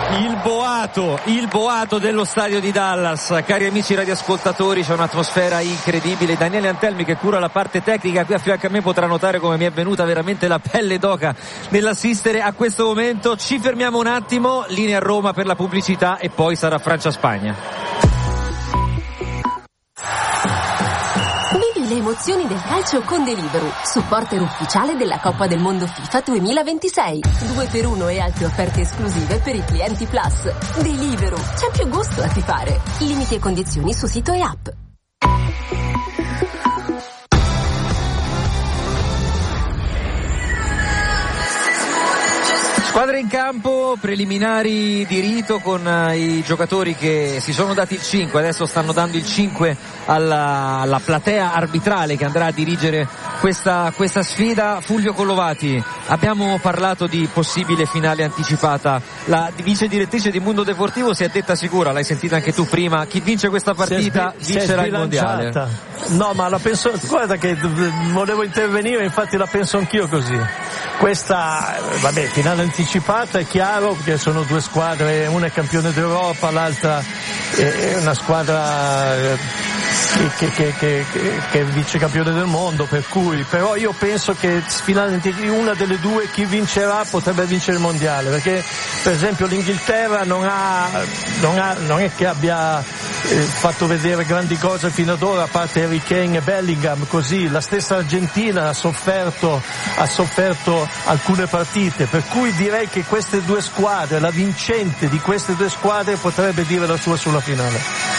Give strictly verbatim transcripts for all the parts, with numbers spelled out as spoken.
Il boato, il boato dello stadio di Dallas. Cari amici radioascoltatori, c'è un'atmosfera incredibile. Daniele Antelmi, che cura la parte tecnica qui a fianco a me, potrà notare come mi è venuta veramente la pelle d'oca nell'assistere a questo momento. Ci fermiamo un attimo, linea a Roma per la pubblicità e poi sarà Francia-Spagna. Le emozioni del calcio con Deliveroo, supporter ufficiale della Coppa del Mondo FIFA duemilaventisei. due per uno e altre offerte esclusive per i clienti Plus. Deliveroo, c'è più gusto a tifare. Limiti e condizioni su sito e app. Squadre in campo, preliminari di rito con uh, i giocatori che si sono dati il cinque, adesso stanno dando il cinque alla, alla platea arbitrale che andrà a dirigere questa, questa sfida. Fulvio Collovati, abbiamo parlato di possibile finale anticipata, la vice direttrice di Mundo Deportivo si è detta sicura, l'hai sentita anche tu prima, chi vince questa partita sbi- vincerà il mondiale. No, ma la penso, guarda che volevo intervenire, infatti la penso anch'io così. Questa, vabbè, finale anticipata è chiaro perché sono due squadre, una è campione d'Europa, l'altra è una squadra che, che, che, che, che è vice campione del mondo, per cui però io penso che finale, una delle due, chi vincerà potrebbe vincere il mondiale, perché per esempio l'Inghilterra non ha, non ha non è che abbia eh, fatto vedere grandi cose fino ad ora, a parte Harry Kane e Bellingham, così la stessa Argentina ha sofferto ha sofferto alcune partite, per cui direi che queste due squadre, la vincente di queste due squadre potrebbe dire la sua sulla finale.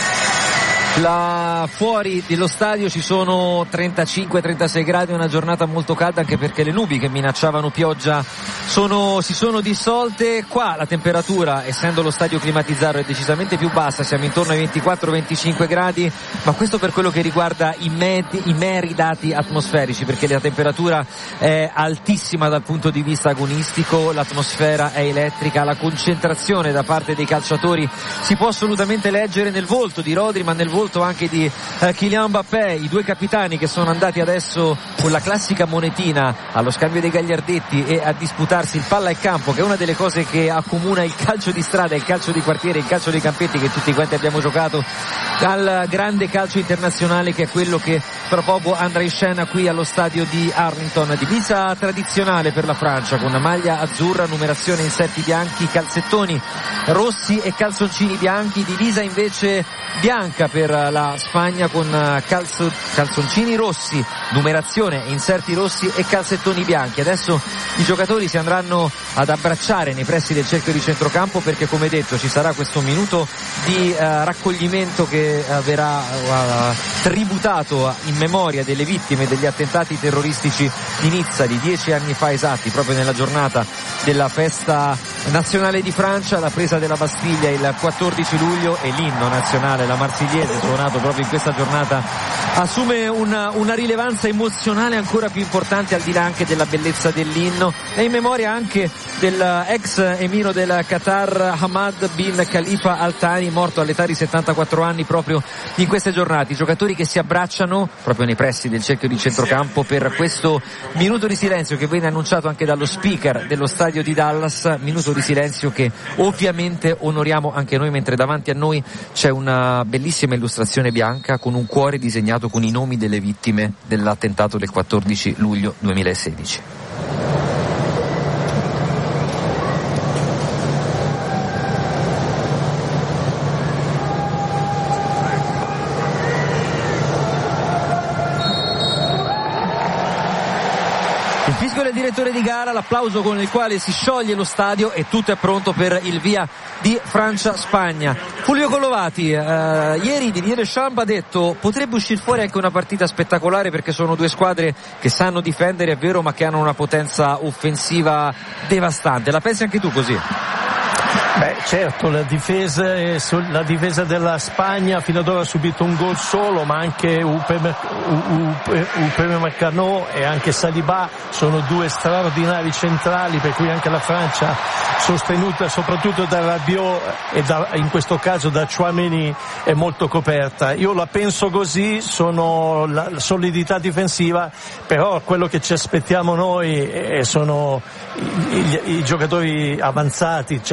Là fuori dello stadio ci sono trentacinque trentasei gradi, una giornata molto calda anche perché le nubi che minacciavano pioggia sono, si sono dissolte. Qua la temperatura, essendo lo stadio climatizzato, è decisamente più bassa, siamo intorno ai ventiquattro venticinque gradi, ma questo per quello che riguarda i, med- i meri dati atmosferici, perché la temperatura è altissima dal punto di vista agonistico, l'atmosfera è elettrica, la concentrazione da parte dei calciatori si può assolutamente leggere nel volto di Rodri, ma nel volto anche di eh, Kylian Mbappé, i due capitani che sono andati adesso con la classica monetina allo scambio dei gagliardetti e a disputarsi il palla e campo, che è una delle cose che accomuna il calcio di strada, il calcio di quartiere, il calcio dei campetti che tutti quanti abbiamo giocato, al grande calcio internazionale che è quello che tra poco andrà in scena qui allo stadio di Arlington. Divisa tradizionale per la Francia con una maglia azzurra, numerazione inserti bianchi, calzettoni rossi e calzoncini bianchi, divisa invece bianca per la Spagna con calzo, calzoncini rossi, numerazione, inserti rossi e calzettoni bianchi. Adesso i giocatori si andranno ad abbracciare nei pressi del cerchio di centrocampo, perché come detto ci sarà questo minuto di uh, raccoglimento che uh, verrà uh, tributato in memoria delle vittime degli attentati terroristici di Nizza di dieci anni fa esatti, proprio nella giornata della festa nazionale di Francia, la presa della Bastiglia il quattordici luglio, e l'inno nazionale, la Marsigliese, suonato proprio in questa giornata, assume una, una rilevanza emozionale ancora più importante, al di là anche della bellezza dell'inno, e in memoria anche dell'ex emiro del Qatar Hamad bin Khalifa Al Thani, morto all'età di settantaquattro anni proprio in queste giornate. I giocatori che si abbracciano proprio nei pressi del cerchio di centrocampo per questo minuto di silenzio che viene annunciato anche dallo speaker dello stadio di Dallas, minuto di silenzio che ovviamente onoriamo anche noi, mentre davanti a noi c'è una bellissima illustrazione bianca con un cuore disegnato con i nomi delle vittime dell'attentato del quattordici luglio duemilasedici. Il fischio del direttore di gara, l'applauso con il quale si scioglie lo stadio e tutto è pronto per il via di Francia-Spagna. Fulvio Collovati, eh, ieri Didier Deschamps ha detto potrebbe uscire fuori anche una partita spettacolare, perché sono due squadre che sanno difendere, è vero, ma che hanno una potenza offensiva devastante. La pensi anche tu così? Beh, certo, la difesa, la difesa della Spagna fino ad ora ha subito un gol solo, ma anche Upamecano e anche Saliba sono due straordinari centrali, per cui anche la Francia, sostenuta soprattutto da Rabiot e da, in questo caso da Tchouaméni, è molto coperta. Io la penso così, sono la, la solidità difensiva, però quello che ci aspettiamo noi sono i, i, i giocatori avanzati, ci aspettiamo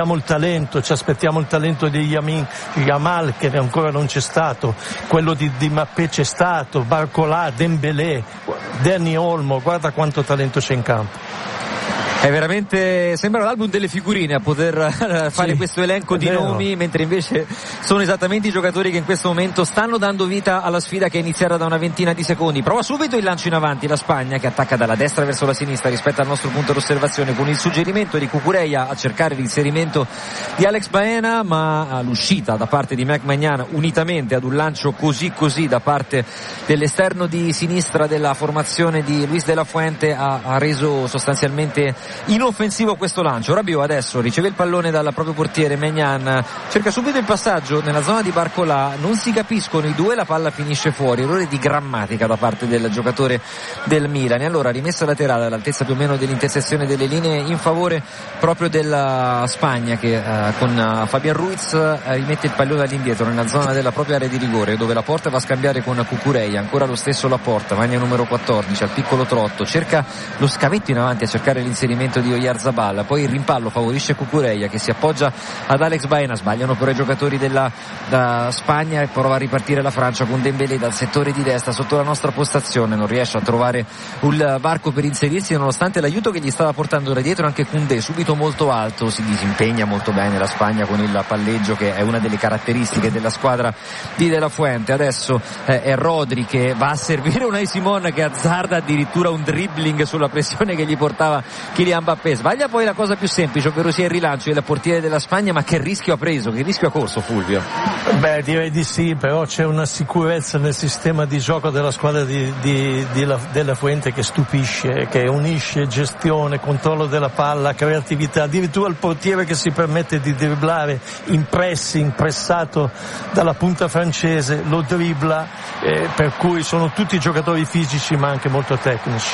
aspettiamo il talento, ci aspettiamo il talento di Yamin Yamal che ancora non c'è stato, quello di, di Mbappé c'è stato, Barcola, Dembélé, Dani Olmo, guarda quanto talento c'è in campo. È veramente, sembra l'album delle figurine a poter fare sì, questo elenco di vero. nomi, mentre invece sono esattamente i giocatori che in questo momento stanno dando vita alla sfida che è iniziata da una ventina di secondi. Prova subito il lancio in avanti la Spagna, che attacca dalla destra verso la sinistra rispetto al nostro punto d'osservazione, con il suggerimento di Cucurella a cercare l'inserimento di Alex Baena, ma l'uscita da parte di Mike Maignan unitamente ad un lancio così così da parte dell'esterno di sinistra della formazione di Luis de la Fuente ha, ha reso sostanzialmente inoffensivo questo lancio. Rabiot adesso riceve il pallone dal proprio portiere, Maignan cerca subito il passaggio nella zona di Barcola, non si capiscono i due, la palla finisce fuori, errore di grammatica da parte del giocatore del Milan. E allora rimessa laterale all'altezza più o meno dell'intersezione delle linee in favore proprio della Spagna, che eh, con uh, Fabian Ruiz eh, rimette il pallone all'indietro nella zona della propria area di rigore, dove la porta va a scambiare con Cucurella, ancora lo stesso la porta, maglia numero quattordici al piccolo trotto, cerca lo scavetto in avanti a cercare l'inserimento di Oyarzabal, poi il rimpallo favorisce Cucurella che si appoggia ad Alex Baena, sbagliano però i giocatori della da Spagna e prova a ripartire la Francia con Dembélé dal settore di destra sotto la nostra postazione, non riesce a trovare un varco per inserirsi nonostante l'aiuto che gli stava portando da dietro anche Koundé, subito molto alto, si disimpegna molto bene la Spagna con il palleggio che è una delle caratteristiche della squadra di De La Fuente. Adesso eh, è Rodri che va a servire Unai Simon che azzarda addirittura un dribbling sulla pressione che gli portava Kylian Mbappé, sbaglia poi la cosa più semplice, ovvero sia il rilancio del portiere della Spagna, ma che rischio ha preso, che rischio ha corso Fulvio? Beh, direi di sì, però c'è una sicurezza nel sistema di gioco della squadra di, di, di la, della Fuente che stupisce, che unisce gestione, controllo della palla, creatività, addirittura il portiere che si permette di dribblare in pressing, pressato dalla punta francese, lo dribbla, eh, per cui sono tutti giocatori fisici ma anche molto tecnici.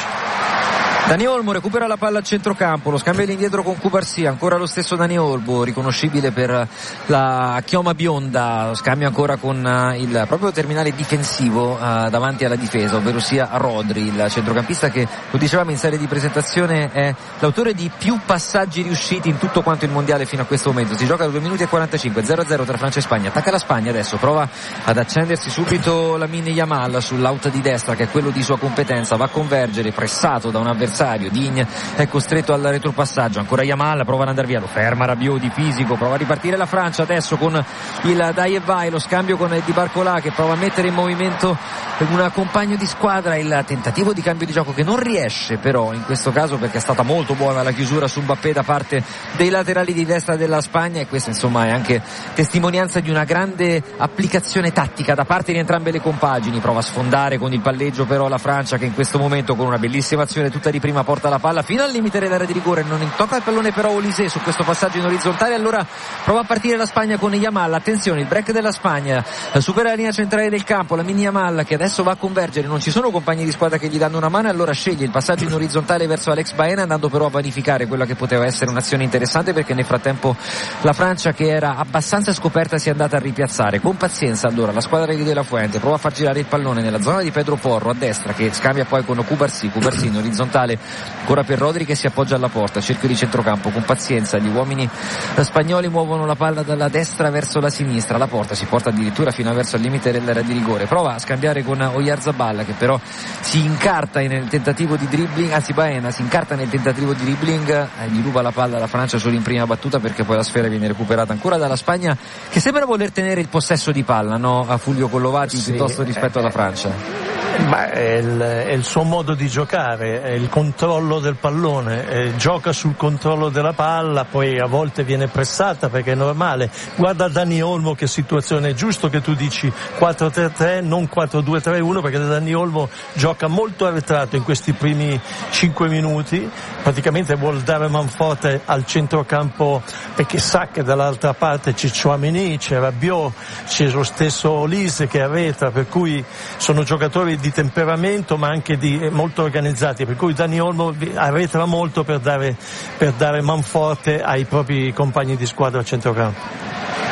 Dani Olmo recupera la palla al centrocampo, lo scambio all'indietro con Cubarsí, ancora lo stesso Dani Olmo, riconoscibile per la chioma bionda, lo scambio ancora con il proprio terminale difensivo uh, davanti alla difesa, ovvero sia Rodri, il centrocampista che, lo dicevamo in serie di presentazione, è l'autore di più passaggi riusciti in tutto quanto il mondiale fino a questo momento. Si gioca da due minuti e quarantacinque, zero a zero tra Francia e Spagna, attacca la Spagna adesso, prova ad accendersi subito Lamine Yamal sull'out di destra che è quello di sua competenza, va a convergere, pressato da un avversario, Digne è costretto al retropassaggio, ancora Yamal prova ad andare via, lo ferma Rabiot di fisico, prova a ripartire la Francia adesso con il dai e vai, lo scambio con Di Barcola che prova a mettere in movimento un compagno di squadra, il tentativo di cambio di gioco che non riesce però in questo caso perché è stata molto buona la chiusura su Mbappé da parte dei laterali di destra della Spagna, e questa insomma è anche testimonianza di una grande applicazione tattica da parte di entrambe le compagini. Prova a sfondare con il palleggio però la Francia che in questo momento con una bellissima azione tutta di prima porta la palla fino al limite dell'area di rigore, non tocca il pallone però Olise su questo passaggio in orizzontale, allora prova a partire la Spagna con Yamal, attenzione il break della Spagna, supera la linea centrale del campo, la mini Yamal che adesso va a convergere, non ci sono compagni di squadra che gli danno una mano e allora sceglie il passaggio in orizzontale verso Alex Baena, andando però a vanificare quella che poteva essere un'azione interessante perché nel frattempo la Francia che era abbastanza scoperta si è andata a ripiazzare con pazienza. Allora la squadra di De La Fuente prova a far girare il pallone nella zona di Pedro Porro a destra che scambia poi con Cubarsí, Cubarsí in orizzontale ancora per Rodri che si appoggia alla porta, cerchio di centrocampo con pazienza, gli uomini spagnoli muovono la palla dalla destra verso la sinistra, la porta si porta addirittura fino verso il limite dell'area di rigore, prova a scambiare con Oyarzabal che però si incarta nel tentativo di dribbling, anzi Baena si incarta nel tentativo di dribbling, eh, gli ruba la palla alla Francia solo in prima battuta perché poi la sfera viene recuperata ancora dalla Spagna che sembra voler tenere il possesso di palla, no? A Fulvio Collovati sì, piuttosto rispetto eh, alla Francia. Ma è il, è il suo modo di giocare, è il controllo del pallone, eh, gioca sul controllo della palla, poi a volte viene pressata perché è normale. Guarda Dani Olmo che situazione, è giusto che tu dici quattro tre tre, non quattro due tre uno perché Dani Olmo gioca molto arretrato in questi primi cinque minuti, praticamente vuol dare manforte al centrocampo perché sa che dall'altra parte c'è Tchouaméni, c'è Rabiot, c'è lo stesso Olise che arretra, per cui sono giocatori di di temperamento ma anche di molto organizzati, per cui Dani Olmo arretra molto per dare, per dare manforte ai propri compagni di squadra a centrocampo.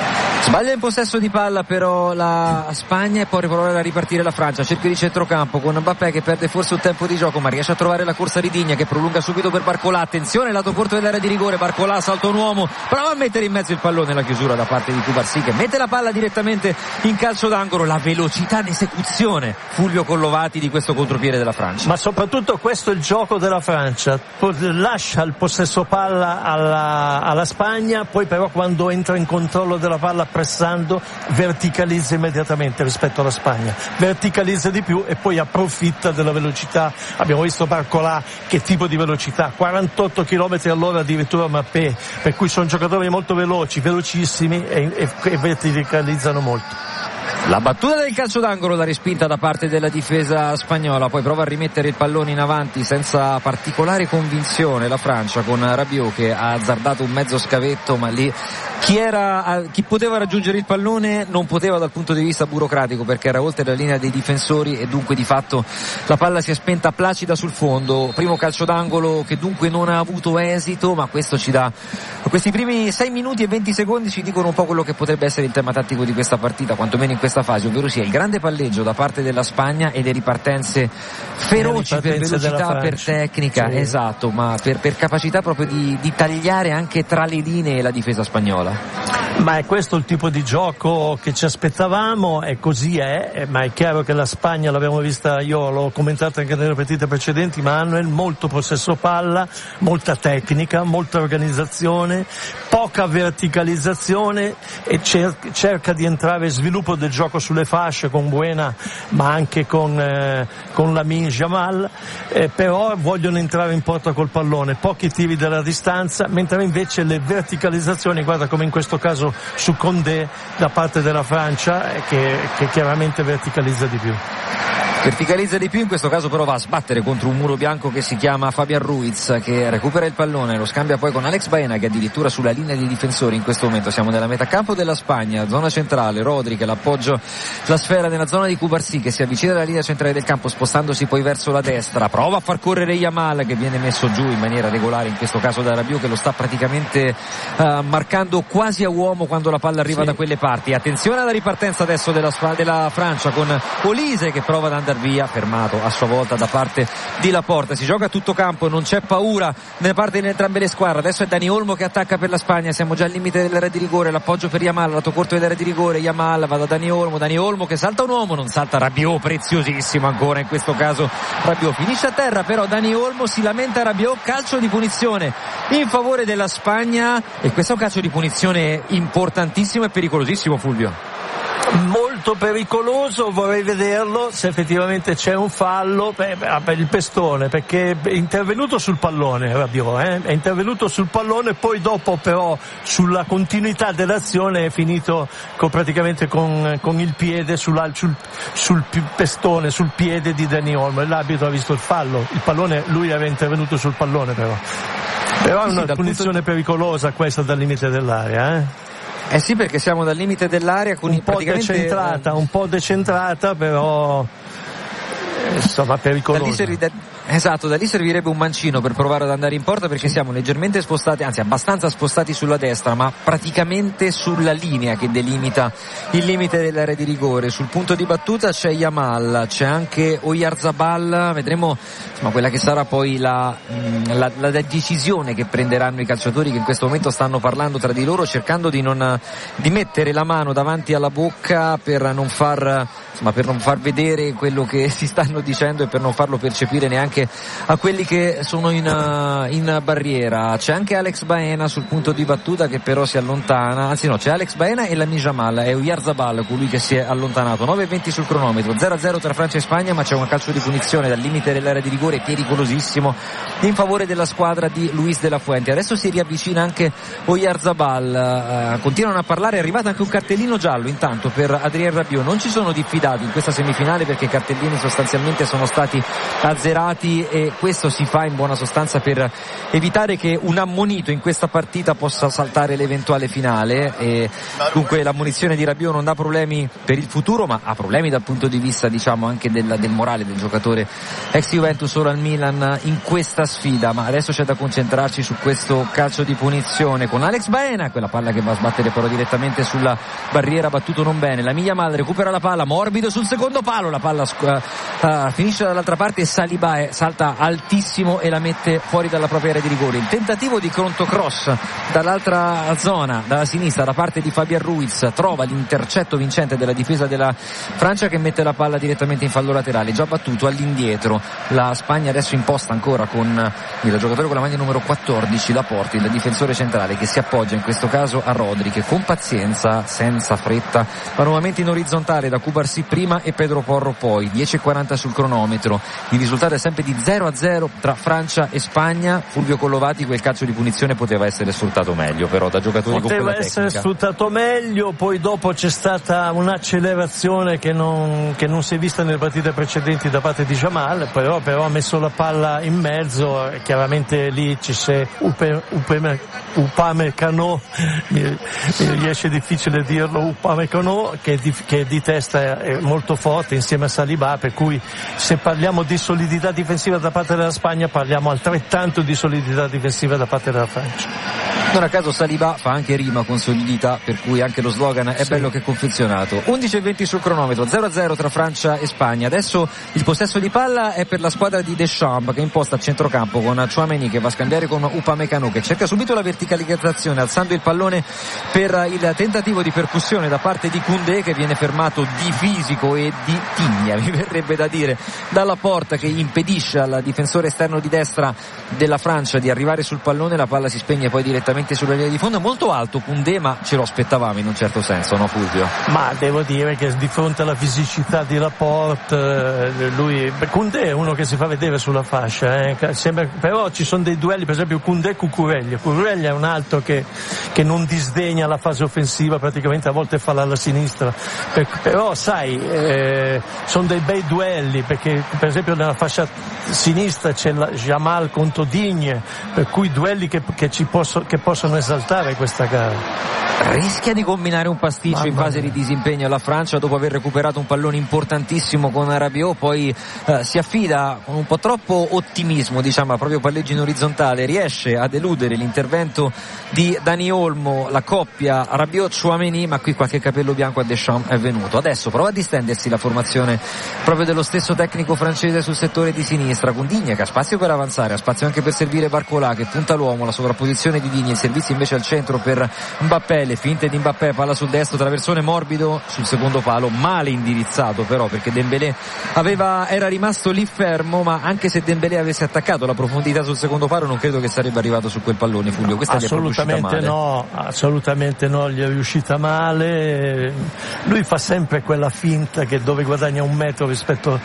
Sbaglia in possesso di palla però la Spagna e poi riprova a ripartire la Francia. Cerchio di centrocampo con Mbappé che perde forse un tempo di gioco ma riesce a trovare la corsa di Digna che prolunga subito per Barcolà. Attenzione, lato corto dell'area di rigore, Barcolà salta un uomo, prova a mettere in mezzo il pallone, la chiusura da parte di Cubarsí che mette la palla direttamente in calcio d'angolo. La velocità d'esecuzione, Fulvio Collovati, di questo contropiede della Francia. Ma soprattutto questo è il gioco della Francia, lascia il possesso palla alla, alla Spagna, poi però quando entra in controllo della palla pressando verticalizza immediatamente rispetto alla Spagna, verticalizza di più e poi approfitta della velocità. Abbiamo visto Barcolà, che tipo di velocità, quarantotto chilometri all'ora addirittura Mbappé, per cui sono giocatori molto veloci, velocissimi e, e, e verticalizzano molto. La battuta del calcio d'angolo, la respinta da parte della difesa spagnola, poi prova a rimettere il pallone in avanti senza particolare convinzione la Francia con Rabiot che ha azzardato un mezzo scavetto, ma lì chi era, chi poteva raggiungere il pallone non poteva dal punto di vista burocratico perché era oltre la linea dei difensori e dunque di fatto la palla si è spenta placida sul fondo. Primo calcio d'angolo che dunque non ha avuto esito, ma questo ci dà, questi primi sei minuti e venti secondi ci dicono un po' quello che potrebbe essere il tema tattico di questa partita, quantomeno in questa fase, ovvero sia il grande palleggio da parte della Spagna e le ripartenze feroci, le ripartenze per velocità, per tecnica, sì. Esatto, ma per, per capacità proprio di, di tagliare anche tra le linee la difesa spagnola. Ma è questo il tipo di gioco che ci aspettavamo e così è, ma è chiaro che la Spagna, l'abbiamo vista, io l'ho commentata anche nelle partite precedenti, ma hanno molto possesso palla, molta tecnica, molta organizzazione, poca verticalizzazione e cer- cerca di entrare, sviluppo del gioco sulle fasce con Buena ma anche con, eh, con Lamine Yamal, eh, però vogliono entrare in porta col pallone, pochi tiri dalla distanza, mentre invece le verticalizzazioni, guarda come in questo caso su Condé da parte della Francia, eh, che, che chiaramente verticalizza di più. Verticalizza di più, in questo caso però va a sbattere contro un muro bianco che si chiama Fabian Ruiz, che recupera il pallone, lo scambia poi con Alex Baena che addirittura sulla linea dei difensori in questo momento. Siamo nella metacampo della Spagna, zona centrale, Rodri che l'appoggio la sfera nella zona di Cubarsí che si avvicina alla linea centrale del campo spostandosi poi verso la destra, prova a far correre Yamal che viene messo giù in maniera regolare in questo caso da Rabiot che lo sta praticamente uh, marcando quasi a uomo quando la palla arriva sì. da quelle parti. Attenzione alla ripartenza adesso della, della Francia con Olise che prova ad andare via, fermato a sua volta da parte di Laporta. Si gioca a tutto campo, non c'è paura nella parte di entrambe le squadre. Adesso è Dani Olmo che attacca per la Spagna, siamo già al limite dell'area di rigore, l'appoggio per Yamal, lato corto dell'area di rigore, Yamal va da Dani Olmo, Dani Olmo che salta un uomo, non salta Rabiot, preziosissimo ancora in questo caso Rabiot, finisce a terra però Dani Olmo, si lamenta Rabiot, calcio di punizione in favore della Spagna e questo è un calcio di punizione importantissimo e pericolosissimo, Fulvio. Molto pericoloso, vorrei vederlo se effettivamente c'è un fallo per, per il pestone, perché è intervenuto sul pallone Rabiot, eh? è intervenuto sul pallone, poi dopo però sulla continuità dell'azione è finito con, praticamente con, con il piede sul, sul, sul pestone, sul piede di Dani Olmo e l'arbitro ha visto il fallo, il pallone, lui aveva intervenuto sul pallone però. Però è una sì, punizione punto... pericolosa questa dal limite dell'area, eh? Eh sì, perché siamo dal limite dell'area con un po' decentrata, un po' decentrata, però insomma pericolosa. Esatto, da lì servirebbe un mancino per provare ad andare in porta perché siamo leggermente spostati, anzi abbastanza spostati sulla destra, ma praticamente sulla linea che delimita il limite dell'area di rigore. Sul punto di battuta c'è Yamal, c'è anche Oyarzabal, vedremo insomma quella che sarà poi la, la, la decisione che prenderanno i calciatori che in questo momento stanno parlando tra di loro, cercando di non di mettere la mano davanti alla bocca per non far insomma per non far vedere quello che si stanno dicendo e per non farlo percepire neanche a quelli che sono in, uh, in barriera. C'è anche Alex Baena sul punto di battuta che però si allontana, anzi no, c'è Alex Baena e Lamine Yamal, è Oyarzabal colui che si è allontanato. Nove e venti sul cronometro, zero a zero tra Francia e Spagna, ma c'è un calcio di punizione dal limite dell'area di rigore pericolosissimo in favore della squadra di Luis de la Fuente. Adesso si riavvicina anche Oyarzabal, uh, continuano a parlare, è arrivato anche un cartellino giallo intanto per Adrien Rabiot. Non ci sono diffidati in questa semifinale perché i cartellini sostanzialmente sono stati azzerati minuti, e questo si fa in buona sostanza per evitare che un ammonito in questa partita possa saltare l'eventuale finale, e dunque l'ammonizione di Rabiot non dà problemi per il futuro, ma ha problemi dal punto di vista, diciamo, anche del, del morale del giocatore ex Juventus ora al Milan in questa sfida. Ma adesso c'è da concentrarci su questo calcio di punizione con Alex Baena, quella palla che va a sbattere però direttamente sulla barriera, battuto non bene. La Yamal recupera la palla, morbido sul secondo palo, la palla uh, uh, finisce dall'altra parte e Saliba salta altissimo e la mette fuori dalla propria area di rigore. Il tentativo di cross dall'altra zona, dalla sinistra, da parte di Fabian Ruiz, trova l'intercetto vincente della difesa della Francia, che mette la palla direttamente in fallo laterale, già battuto all'indietro. La Spagna adesso imposta ancora con il giocatore con la maglia numero quattordici, Laporte, il difensore centrale, che si appoggia in questo caso a Rodri, che con pazienza, senza fretta, va nuovamente in orizzontale da Cubarsí prima e Pedro Porro poi. Dieci e quaranta sul cronometro, il risultato è sempre di zero a zero tra Francia e Spagna. Fulvio Collovati, quel calcio di punizione poteva essere sfruttato meglio, però da giocatori poteva con quella essere tecnica. sfruttato meglio, poi dopo c'è stata un'accelerazione che non, che non si è vista nelle partite precedenti da parte di Jamal, però, però ha messo la palla in mezzo, e chiaramente lì ci c'è Upamecano, mi, mi riesce difficile dirlo, Upamecano, che di, che di testa è molto forte insieme a Saliba, per cui se parliamo di solidità difensiva da parte della Spagna parliamo altrettanto di solidità difensiva da parte della Francia. Non a caso Saliba fa anche rima con solidità, per cui anche lo slogan è sì. bello che confezionato. undici e venti sul cronometro, zero a zero tra Francia e Spagna. Adesso il possesso di palla è per la squadra di Deschamps, che imposta a centrocampo con Tchouaméni, che va a scambiare con Upamecano, che cerca subito la verticalizzazione alzando il pallone per il tentativo di percussione da parte di Koundé, che viene fermato di fisico e di tigna, mi verrebbe da dire, dalla porta, che impedisce al difensore esterno di destra della Francia di arrivare sul pallone. La palla si spegne poi direttamente sulla linea di fondo. Molto alto Koundé, ma ce lo aspettavamo in un certo senso, no Fulvio? Ma devo dire che di fronte alla fisicità di Laporte, lui, Koundé è uno che si fa vedere sulla fascia, eh. Sembra, però ci sono dei duelli, per esempio Koundé Cucurella. Cucurella è un altro che, che non disdegna la fase offensiva, praticamente a volte fa alla sinistra, per, però sai, eh, sono dei bei duelli, perché per esempio nella fascia sinistra c'è la Jamal contro Digne, per cui duelli che, che ci posso, che possono esaltare questa gara. Rischia di combinare un pasticcio Mamma in fase mia. di disimpegno la Francia, dopo aver recuperato un pallone importantissimo con Rabiot. Poi eh, si affida con un po' troppo ottimismo, diciamo, a proprio palleggio in orizzontale, riesce ad eludere l'intervento di Dani Olmo, la coppia Rabiot-Tchouaméni, ma qui qualche capello bianco a Deschamps è venuto. Adesso prova a distendersi la formazione proprio dello stesso tecnico francese sul settore di sinistra, con Digne che ha spazio per avanzare, ha spazio anche per servire Barcola, che punta l'uomo, la sovrapposizione di Digne, il servizio invece al centro per Mbappé, le finte di Mbappé, palla sul destro, traversone morbido sul secondo palo, male indirizzato però, perché Dembélé aveva, era rimasto lì fermo, ma anche se Dembélé avesse attaccato la profondità sul secondo palo non credo che sarebbe arrivato su quel pallone, Fulvio. Questa assolutamente gli è no, assolutamente no, gli è riuscita male. Lui fa sempre quella finta che dove guadagna un metro rispetto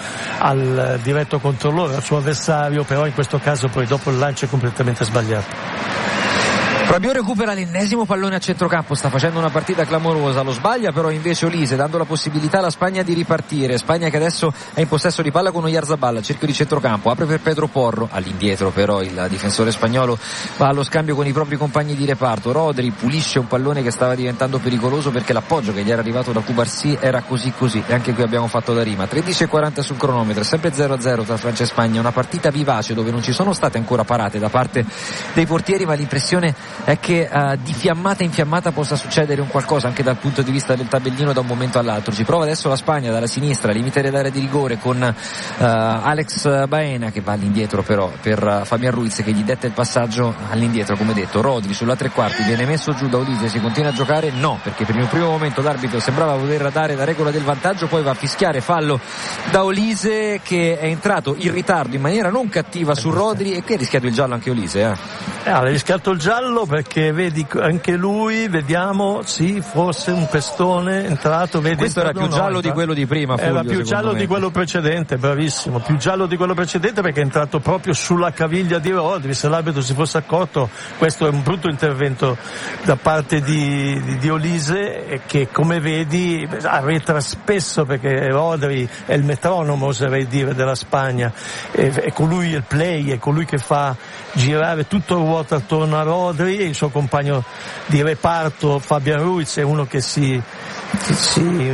al diretto controllore, al suo avversario, però in questo caso poi dopo il lancio è completamente sbagliato. Rabiot recupera l'ennesimo pallone a centrocampo, sta facendo una partita clamorosa, lo sbaglia però invece Olise, dando la possibilità alla Spagna di ripartire. Spagna che adesso è in possesso di palla con Oyarzabal, cerchio di centrocampo, apre per Pedro Porro, all'indietro però il difensore spagnolo va allo scambio con i propri compagni di reparto. Rodri pulisce un pallone che stava diventando pericoloso perché l'appoggio che gli era arrivato da Cubarsí era così così, e anche qui abbiamo fatto da rima. Tredici e quaranta sul cronometro, sempre zero a zero tra Francia e Spagna, una partita vivace dove non ci sono state ancora parate da parte dei portieri, ma l'impressione è che uh, di fiammata in fiammata possa succedere un qualcosa anche dal punto di vista del tabellino da un momento all'altro. Ci prova adesso la Spagna dalla sinistra, limite dell'area di rigore con uh, Alex Baena, che va all'indietro però per uh, Fabian Ruiz, che gli detta il passaggio all'indietro, come detto. Rodri sulla tre quarti viene messo giù da Olise, si continua a giocare? No, perché per il primo momento l'arbitro sembrava voler dare la regola del vantaggio, poi va a fischiare fallo da Olise, che è entrato in ritardo in maniera non cattiva su Rodri, e qui ha rischiato il giallo anche Olise. Eh. Eh, ha rischiato il giallo perché vedi anche lui, vediamo, sì, forse un pestone entrato, vedi. Questo era più no, giallo no, di quello di prima, Fulvio, era più giallo me. di quello precedente, bravissimo, più giallo di quello precedente perché è entrato proprio sulla caviglia di Rodri. Se l'arbitro si fosse accorto, questo è un brutto intervento da parte di, di, di Olise, che come vedi arretra spesso perché Rodri è il metronomo, oserei dire, della Spagna, è, è colui il play, è colui che fa girare tutto il ruota attorno a Rodri, e il suo compagno di reparto Fabian Ruiz è uno che si, si, si,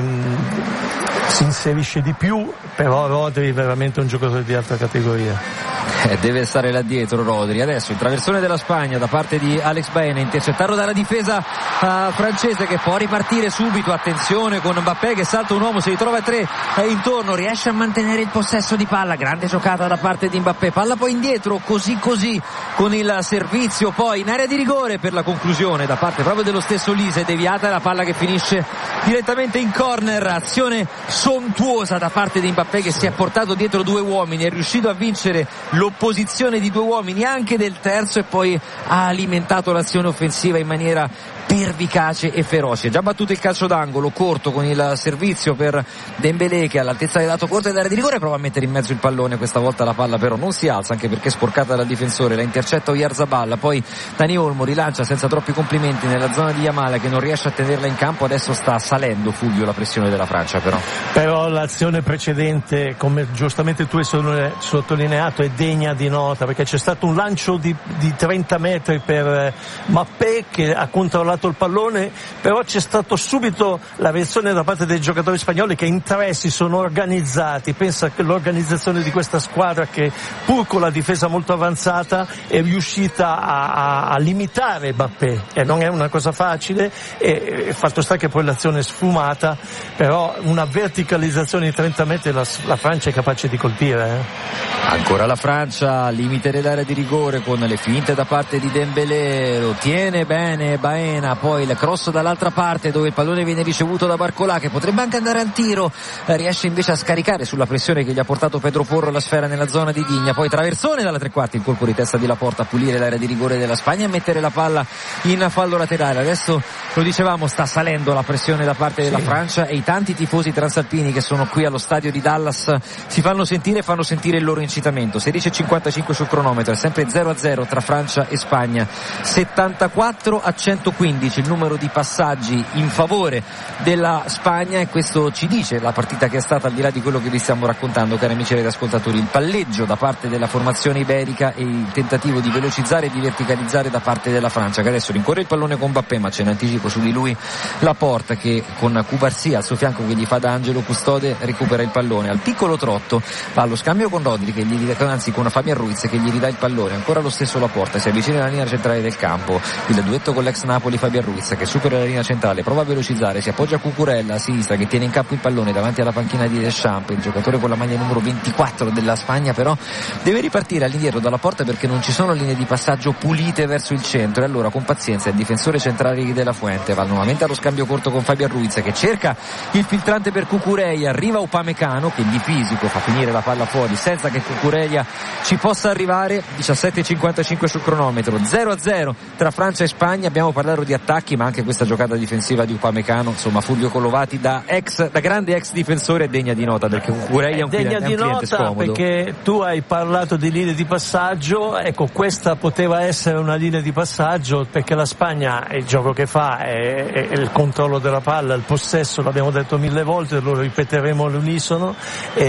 si inserisce di più, però Rodri è veramente un giocatore di altra categoria. Eh, deve stare là dietro Rodri. Adesso il traversone della Spagna da parte di Alex Baena, intercettato dalla difesa uh, francese, che può ripartire subito. Attenzione con Mbappé che salta un uomo, si ritrova a tre eh, intorno, riesce a mantenere il possesso di palla, grande giocata da parte di Mbappé, palla poi indietro così così con il servizio poi in area di rigore per la conclusione da parte proprio dello stesso Lise, deviata la palla che finisce direttamente in corner. Azione sontuosa da parte di Mbappé che si è portato dietro due uomini, è riuscito a vincere l'opposizione di due uomini, anche del terzo, e poi ha alimentato l'azione offensiva in maniera pervicace e feroce. Già battuto il calcio d'angolo corto con il servizio per Dembélé, che all'altezza del lato corto dell'area di rigore prova a mettere in mezzo il pallone. Questa volta la palla però non si alza, anche perché è sporcata dal difensore, la intercetta Oyarzabal. Poi Dani Olmo rilancia senza troppi complimenti nella zona di Yamal, che non riesce a tenerla in campo. Adesso sta salendo, Fulvio, la pressione della Francia però. Però l'azione precedente, come giustamente tu hai sottolineato, è degna di nota, perché c'è stato un lancio di, di trenta metri per Mbappé che ha controllato il pallone, però c'è stato subito la reazione da parte dei giocatori spagnoli, che in tre si sono organizzati. Pensa che l'organizzazione di questa squadra, che pur con la difesa molto avanzata è riuscita a, a, a limitare Mbappé, e non è una cosa facile, e, e fatto sta che poi l'azione è sfumata, però una verticalizzazione di trenta metri la, la Francia è capace di colpire. Eh? Ancora la Francia, limite dell'area di rigore con le finte da parte di Dembélé, lo tiene bene Baena, poi il cross dall'altra parte dove il pallone viene ricevuto da Barcolà, che potrebbe anche andare al tiro, riesce invece a scaricare sulla pressione che gli ha portato Pedro Porro la sfera nella zona di Digna. Poi traversone dalla tre quarti, il colpo di testa di Laporta a pulire l'area di rigore della Spagna e mettere la palla in fallo laterale. Adesso lo dicevamo, sta salendo la pressione da parte della sì. Francia, e i tanti tifosi transalpini che sono qui allo stadio di Dallas si fanno sentire e fanno sentire il loro incitamento. Sedici e cinquantacinque sul cronometro, è sempre zero a zero tra Francia e Spagna. settantaquattro a centoquindici il numero di passaggi in favore della Spagna, e questo ci dice la partita che è stata, al di là di quello che vi stiamo raccontando, cari amici ed ascoltatori. Il palleggio da parte della formazione iberica e il tentativo di velocizzare e di verticalizzare da parte della Francia, che adesso rincorre il pallone con Mbappé, ma c'è in anticipo su di lui Laporta, che con Cubarsí al suo fianco che gli fa da angelo custode recupera il pallone. Al piccolo trotto va allo scambio con Rodri, che gli ridà, anzi con Fabian Ruiz, che gli ridà il pallone. Ancora lo stesso Laporta, si avvicina alla linea centrale del campo, il duetto con l'ex Napoli Fabian Ruiz, che supera la linea centrale, prova a velocizzare, si appoggia a Cucurella a sinistra, che tiene in campo il pallone davanti alla panchina di Deschamps. Il giocatore con la maglia numero ventiquattro della Spagna però deve ripartire all'indietro dalla porta, perché non ci sono linee di passaggio pulite verso il centro, e allora con pazienza il difensore centrale della Fuente va nuovamente allo scambio corto con Fabian Ruiz, che cerca il filtrante per Cucurella. Arriva Upamecano, che di fisico fa finire la palla fuori senza che Cucurella ci possa arrivare. Diciassette e cinquantacinque sul cronometro, zero a zero tra Francia e Spagna. Abbiamo parlato di attacchi, ma anche questa giocata difensiva di Upamecano, insomma Fulvio Collovati da ex da grande ex difensore è degna di nota, perché Cucurella è un degna cliente, di è un cliente nota scomodo. Perché tu hai parlato di linee di passaggio, ecco, questa poteva essere una linea di passaggio, perché la Spagna, il gioco che fa è, è, è il controllo della palla, il possesso, l'abbiamo detto mille volte, lo ripeteremo all'unisono,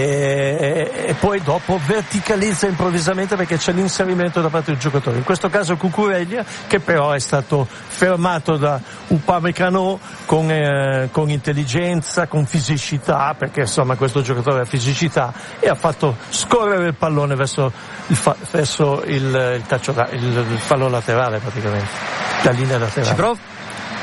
e, e poi dopo verticalizza improvvisamente perché c'è l'inserimento da parte del giocatore, in questo caso Cucurella, che però è stato fermato da Upamecano con, eh, con intelligenza, con fisicità, perché insomma questo giocatore ha fisicità, e ha fatto scorrere il pallone verso il, fa- verso il, il, calcio, il, il fallo laterale, praticamente la linea laterale. Ci prova,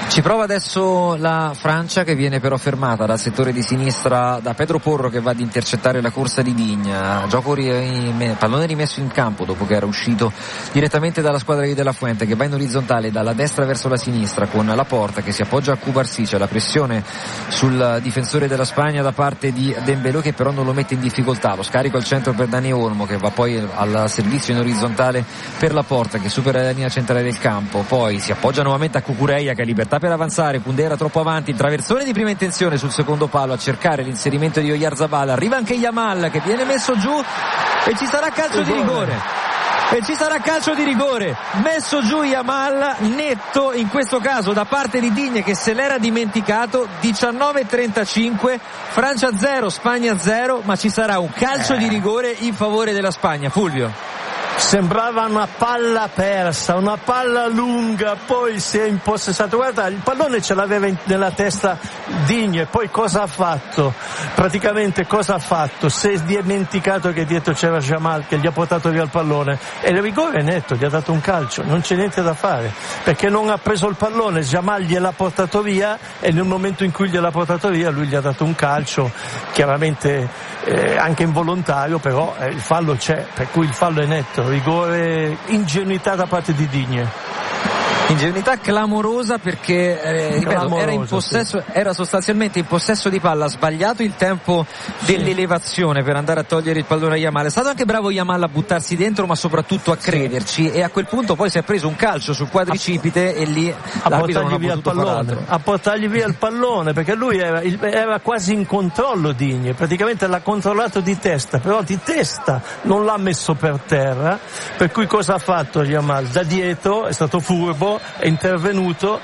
Ci prova adesso la Francia, che viene però fermata dal settore di sinistra da Pedro Porro, che va ad intercettare la corsa di Digna. Gioco ri- pallone rimesso in campo dopo che era uscito direttamente dalla squadra di De La Fuente, che va in orizzontale dalla destra verso la sinistra con la Porta che si appoggia a Cubarsí. C'è la pressione sul difensore della Spagna da parte di Dembélé, che però non lo mette in difficoltà. Lo scarico al centro per Dani Olmo, che va poi al servizio in orizzontale per la Porta, che supera la linea centrale del campo. Poi si appoggia nuovamente a Cucurella, che ha libertà per avanzare. Kundera troppo avanti, il traversone di prima intenzione sul secondo palo a cercare l'inserimento di Oyarzabal. Arriva anche Yamal, che viene messo giù e ci sarà calcio di rigore. E ci sarà calcio di rigore, messo giù Yamal, netto in questo caso da parte di Digne, che se l'era dimenticato. Diciannove e trentacinque, Francia zero, Spagna zero, ma ci sarà un calcio di rigore in favore della Spagna. Fulvio. Sembrava una palla persa, una palla lunga, poi si è impossessato. Guarda, il pallone ce l'aveva in, nella testa Digne, poi cosa ha fatto? Praticamente cosa ha fatto? Si è dimenticato che dietro c'era Jamal, che gli ha portato via il pallone, e il rigore è netto, gli ha dato un calcio, non c'è niente da fare, perché non ha preso il pallone, Jamal gliel'ha portato via, e nel momento in cui gliel'ha portato via lui gli ha dato un calcio, chiaramente eh, anche involontario, però eh, il fallo c'è, per cui il fallo è netto. Rigore, ingenuità da parte di Digne. Ingenuità clamorosa, perché eh, ripeto, Clamorosa, era in possesso, sì. era sostanzialmente in possesso di palla, ha sbagliato il tempo dell'elevazione per andare a togliere il pallone a Yamal. È stato anche bravo Yamal a buttarsi dentro, ma soprattutto a crederci, e a quel punto poi si è preso un calcio sul quadricipite, e lì a l'arbitro portargli non ha via il pallone, a portargli via il pallone, perché lui era, era quasi in controllo Digne, praticamente l'ha controllato di testa, però di testa non l'ha messo per terra, per cui cosa ha fatto Yamal? Da dietro è stato furbo, è intervenuto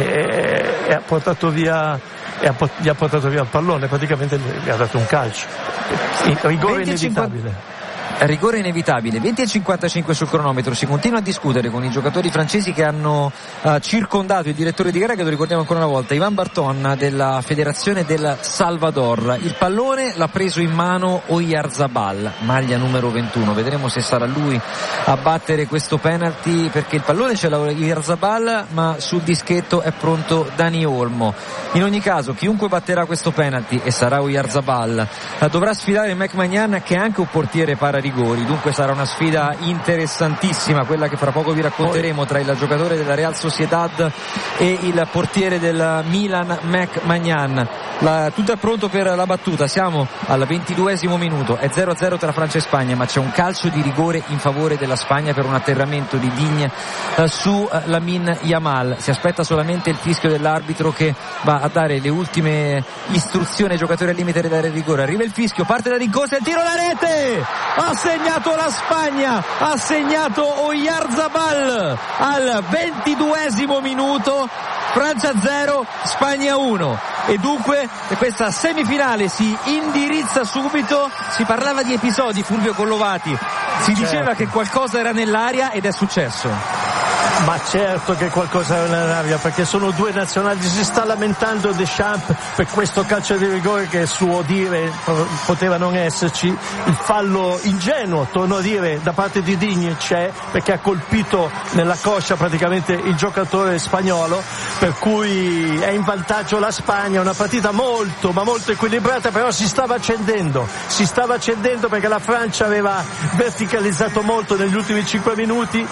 e, e ha portato via e ha, gli ha portato via il pallone, praticamente gli ha dato un calcio. Il rigore inevitabile. Rigore inevitabile. Venti e cinquantacinque sul cronometro. Si continua a discutere con i giocatori francesi che hanno uh, circondato il direttore di gara, che lo ricordiamo ancora una volta, Ivan Barton della Federazione del Salvador. Il pallone l'ha preso in mano Oyarzabal, maglia numero ventuno. Vedremo se sarà lui a battere questo penalty, perché il pallone ce l'ha Oyarzabal, ma sul dischetto è pronto Dani Olmo. In ogni caso, chiunque batterà questo penalty, e sarà Oyarzabal, uh, dovrà sfidare Mec Maignan, che è anche un portiere para rigori. Dunque sarà una sfida interessantissima, quella che fra poco vi racconteremo, tra il giocatore della Real Sociedad e il portiere del Milan, Mec Maignan. La, tutto è pronto per la battuta, siamo al ventiduesimo minuto, è zero a zero tra Francia e Spagna, ma c'è un calcio di rigore in favore della Spagna per un atterramento di Digne eh, su eh, Lamine Yamal. Si aspetta solamente il fischio dell'arbitro, che va a dare le ultime istruzioni ai giocatori al limite dell'area di rigore. Arriva il fischio, parte la rincorsa, il tiro, la rete! Ha segnato la Spagna, ha segnato Oyarzabal al ventiduesimo minuto. Francia zero, Spagna uno, e dunque questa semifinale si indirizza subito. Si parlava di episodi, Fulvio Collovati, si diceva certo. che qualcosa era nell'aria, ed è successo. Ma certo che qualcosa era nell'aria, perché sono due nazionali. Si sta lamentando Deschamps per questo calcio di rigore, che suo dire poteva non esserci. Il fallo ingenuo, torno a dire, da parte di Digne c'è, perché ha colpito nella coscia praticamente il giocatore spagnolo, per cui è in vantaggio la Spagna. Una partita molto ma molto equilibrata, però si stava accendendo si stava accendendo perché la Francia aveva verticalizzato molto negli ultimi cinque minuti,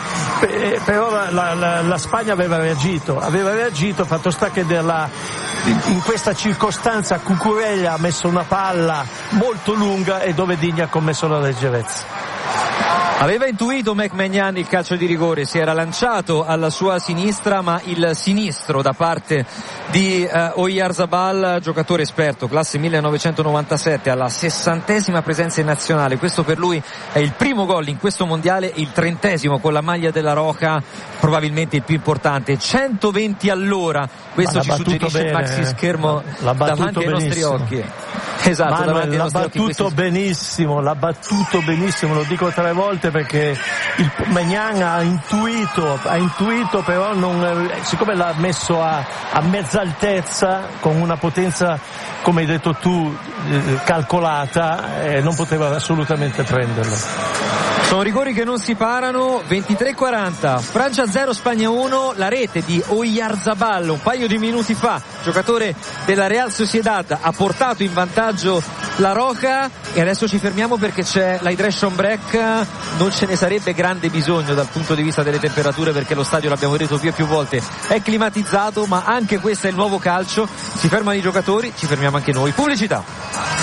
però la, la, la, la Spagna aveva reagito aveva reagito fatto sta che della, in questa circostanza Cucurella ha messo una palla molto lunga, e dove Digne ha commesso la leggerezza. Aveva intuito Mec Maignan il calcio di rigore, si era lanciato alla sua sinistra, ma il sinistro da parte di eh, Oyarzabal, giocatore esperto, classe millenovecentonovantasette, alla sessantesima presenza in nazionale. Questo per lui è il primo gol in questo mondiale, il trentesimo con la maglia della Roca, probabilmente il più importante. centoventi all'ora, questo ci suggerisce il maxi schermo davanti ai nostri occhi. Esatto, Manuel, l'ha battuto questi... benissimo, l'ha battuto benissimo, lo dico tre volte, perché il Maignan ha intuito, ha intuito però non, siccome l'ha messo a, a mezza altezza, con una potenza, come hai detto tu, calcolata, eh, non poteva assolutamente prenderlo. Sono rigori che non si parano. Ventitré quaranta, Francia zero, Spagna uno. La rete di Oyarzabal un paio di minuti fa, giocatore della Real Sociedad, ha portato in vantaggio la Roca. E adesso ci fermiamo perché c'è l'hydration break. Non ce ne sarebbe grande bisogno dal punto di vista delle temperature, perché lo stadio, l'abbiamo detto più e più volte, è climatizzato, ma anche questo è il nuovo calcio. Si fermano i giocatori, ci fermiamo anche noi. Pubblicità.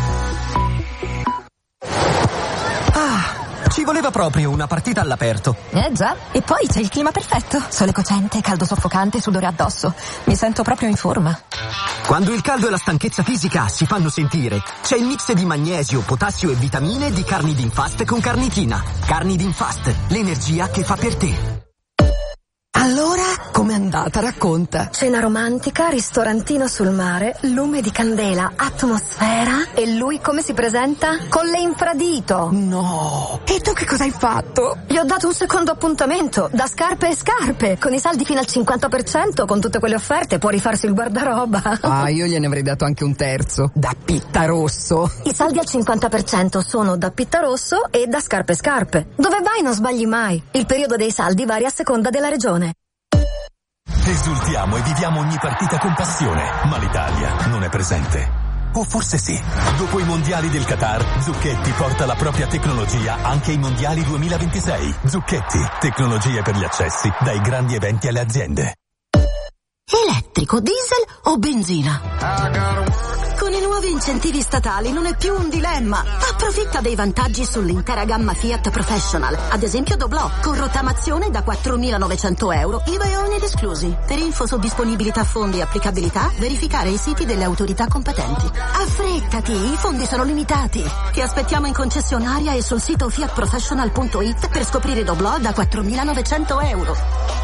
Ci voleva proprio una partita all'aperto. Eh già, e poi c'è il clima perfetto. Sole cocente, caldo soffocante, sudore addosso. Mi sento proprio in forma. Quando il caldo e la stanchezza fisica si fanno sentire, c'è il mix di magnesio, potassio e vitamine di Carnidin Fast con carnitina. Carnidin Fast, l'energia che fa per te. Allora, com'è andata? Racconta. Cena romantica, ristorantino sul mare, lume di candela, atmosfera. E lui come si presenta? Con le infradito. No. E tu che cosa hai fatto? Gli ho dato un secondo appuntamento, da scarpe e scarpe. Con i saldi fino al cinquanta per cento, con tutte quelle offerte, può rifarsi il guardaroba. Ah, io gliene avrei dato anche un terzo. Da Pittarosso. I saldi al cinquanta per cento sono da Pittarosso e da scarpe e scarpe. Dove vai non sbagli mai. Il periodo dei saldi varia a seconda della regione. Esultiamo e viviamo ogni partita con passione, ma l'Italia non è presente. O forse sì. Dopo i mondiali del Qatar, Zucchetti porta la propria tecnologia anche ai mondiali duemilaventisei. Zucchetti, tecnologie per gli accessi, dai grandi eventi alle aziende. Elettrico, diesel o benzina? Con i nuovi incentivi statali non è più un dilemma. Approfitta dei vantaggi sull'intera gamma Fiat Professional. Ad esempio Doblò, con rottamazione da quattromilanovecento euro, I V A e oneri esclusi. Per info su disponibilità fondi e applicabilità, verificare i siti delle autorità competenti. Affrettati, i fondi sono limitati. Ti aspettiamo in concessionaria e sul sito fiat professional punto it per scoprire Doblò da quattromilanovecento euro.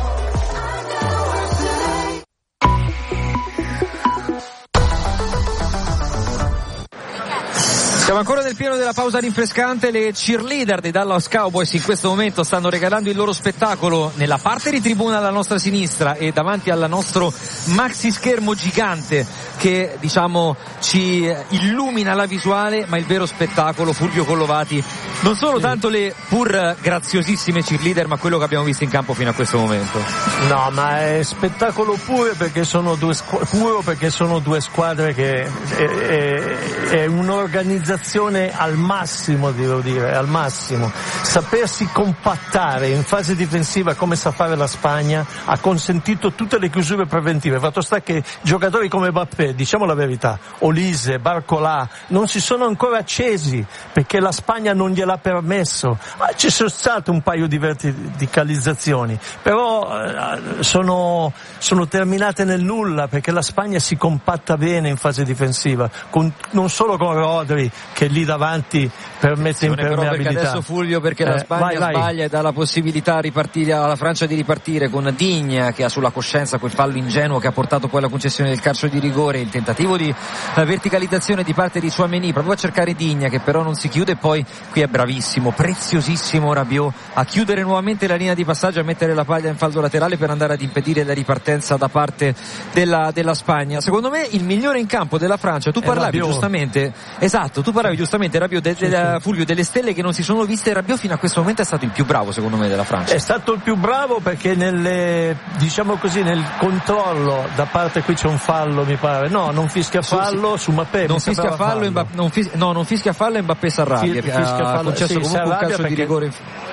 Siamo ancora nel pieno della pausa rinfrescante. Le cheerleader dei Dallas Cowboys in questo momento stanno regalando il loro spettacolo nella parte di tribuna alla nostra sinistra e davanti al nostro maxi schermo gigante che, diciamo, ci illumina la visuale, ma il vero spettacolo, Fulvio Collovati, non sono tanto le pur graziosissime cheerleader, ma quello che abbiamo visto in campo fino a questo momento. No, ma è spettacolo pure perché sono due squ- puro perché sono due squadre che è, è, è un'organizzazione al massimo, devo dire, al massimo. Sapersi compattare in fase difensiva come sa fare la Spagna ha consentito tutte le chiusure preventive. Fatto sta che giocatori come Mbappé, diciamo la verità, Olise, Barcolà, non si sono ancora accesi perché la Spagna non gliel'ha permesso. Ci sono state un paio di verticalizzazioni, però eh, sono, sono terminate nel nulla perché la Spagna si compatta bene in fase difensiva, con, non solo con Rodri che lì davanti permette impermeabilità. Perché adesso Fulvio, perché eh, la Spagna vai, vai. sbaglia e dà la possibilità a ripartire, alla Francia di ripartire con Digne che ha sulla coscienza quel fallo ingenuo che ha portato poi alla concessione del calcio di rigore, il tentativo di verticalizzazione di parte di Tchouaméni proprio a cercare Digne che però non si chiude, e poi qui è bravissimo, preziosissimo Rabiot a chiudere nuovamente la linea di passaggio, a mettere la paglia in faldo laterale per andare ad impedire la ripartenza da parte della, della Spagna. Secondo me il migliore in campo della Francia, tu parlavi giustamente, esatto, tu parlavi giustamente Rabiot de, de, de, Fulvio, delle stelle che non si sono viste. Rabiot fino a questo momento è stato il più bravo secondo me della Francia. È stato il più bravo perché nelle, diciamo così, nel controllo da parte, qui c'è un fallo mi pare, no, non fischia fallo su, su Mbappé, non fischia fallo, fallo. Mbappé, non fis, no non fischia fallo e Mbappé s'arrabbia, ha concesso sì, comunque un calcio di rigore.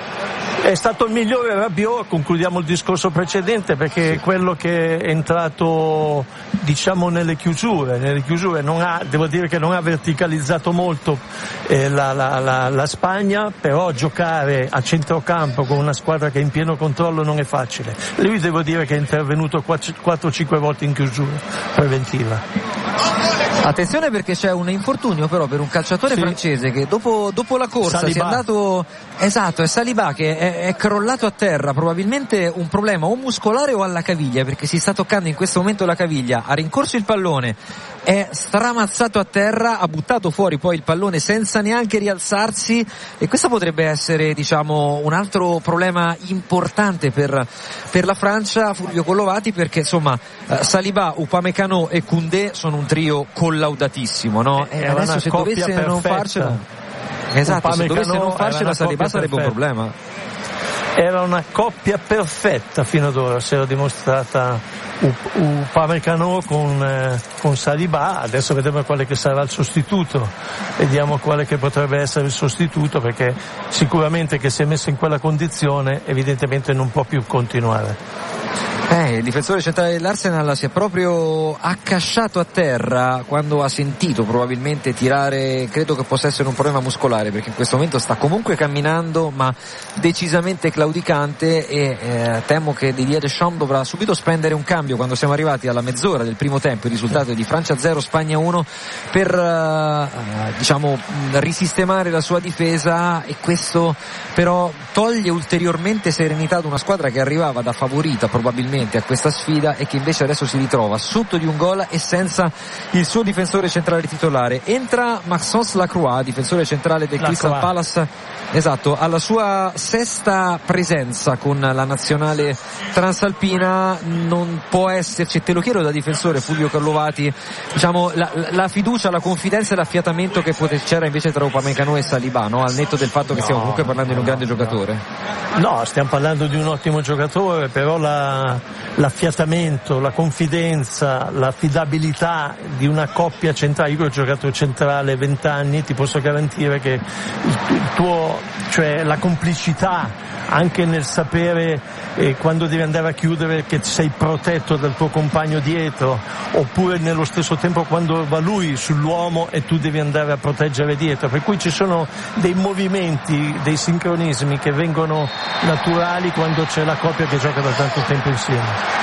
È stato il migliore Rabiot, concludiamo il discorso precedente, perché sì. È quello che è entrato, diciamo, nelle chiusure, nelle chiusure non ha, devo dire che non ha verticalizzato molto eh, la, la, la, la Spagna, però giocare a centrocampo con una squadra che è in pieno controllo non è facile. Lui devo dire che è intervenuto quattro cinque volte in chiusura preventiva. Attenzione perché c'è un infortunio però per un calciatore sì. francese che dopo, dopo la corsa Saliba. si è andato, esatto, è Saliba che è, è crollato a terra, probabilmente un problema o muscolare o alla caviglia, perché si sta toccando in questo momento la caviglia, ha rincorso il pallone, è stramazzato a terra, ha buttato fuori poi il pallone senza neanche rialzarsi, e questo potrebbe essere, diciamo, un altro problema importante per, per la Francia, Fulvio Collovati, perché insomma Saliba, Upamecano e Koundé sono un trio collaudatissimo, no? E è adesso una se coppia dovesse perfetta. non farcela, Esatto, se dovesse non farci la Saliba sarebbe un problema. Era una coppia perfetta fino ad ora, si era dimostrata Upamecano con, eh, con Saliba. Adesso vediamo quale che sarà il sostituto, vediamo quale che potrebbe essere il sostituto, perché sicuramente che si è messo in quella condizione evidentemente non può più continuare. Eh, il difensore centrale dell'Arsenal si è proprio accasciato a terra quando ha sentito probabilmente tirare, credo che possa essere un problema muscolare, perché in questo momento sta comunque camminando ma decisamente claudicante, e eh, temo che Didier Deschamps dovrà subito spendere un cambio quando siamo arrivati alla mezz'ora del primo tempo. Il risultato è di Francia zero Spagna uno, per eh, diciamo risistemare la sua difesa, e questo però toglie ulteriormente serenità ad una squadra che arrivava da favorita probabilmente a questa sfida e che invece adesso si ritrova sotto di un gol e senza il suo difensore centrale titolare. Entra Maxence Lacroix, difensore centrale del Lacroix. Crystal Palace, esatto, alla sua sesta presenza con la nazionale transalpina. Non può esserci, te lo chiedo da difensore Fulvio Carlovati, diciamo la, la fiducia, la confidenza e l'affiatamento che pote, c'era invece tra Upamecano e Saliba, no? Al netto del fatto che no, stiamo comunque parlando no, di un grande no. giocatore. No, stiamo parlando di un ottimo giocatore, però la, l'affiatamento, la confidenza, l'affidabilità di una coppia centrale, io ho giocato centrale vent'anni, ti posso garantire che il, il tuo, cioè la complicità anche nel sapere eh, quando devi andare a chiudere che sei protetto dal tuo compagno dietro, oppure nello stesso tempo quando va lui sull'uomo e tu devi andare a proteggere dietro, per cui ci sono dei movimenti, dei sincronismi che vengono naturali quando c'è la coppia che gioca da tanto tempo insieme.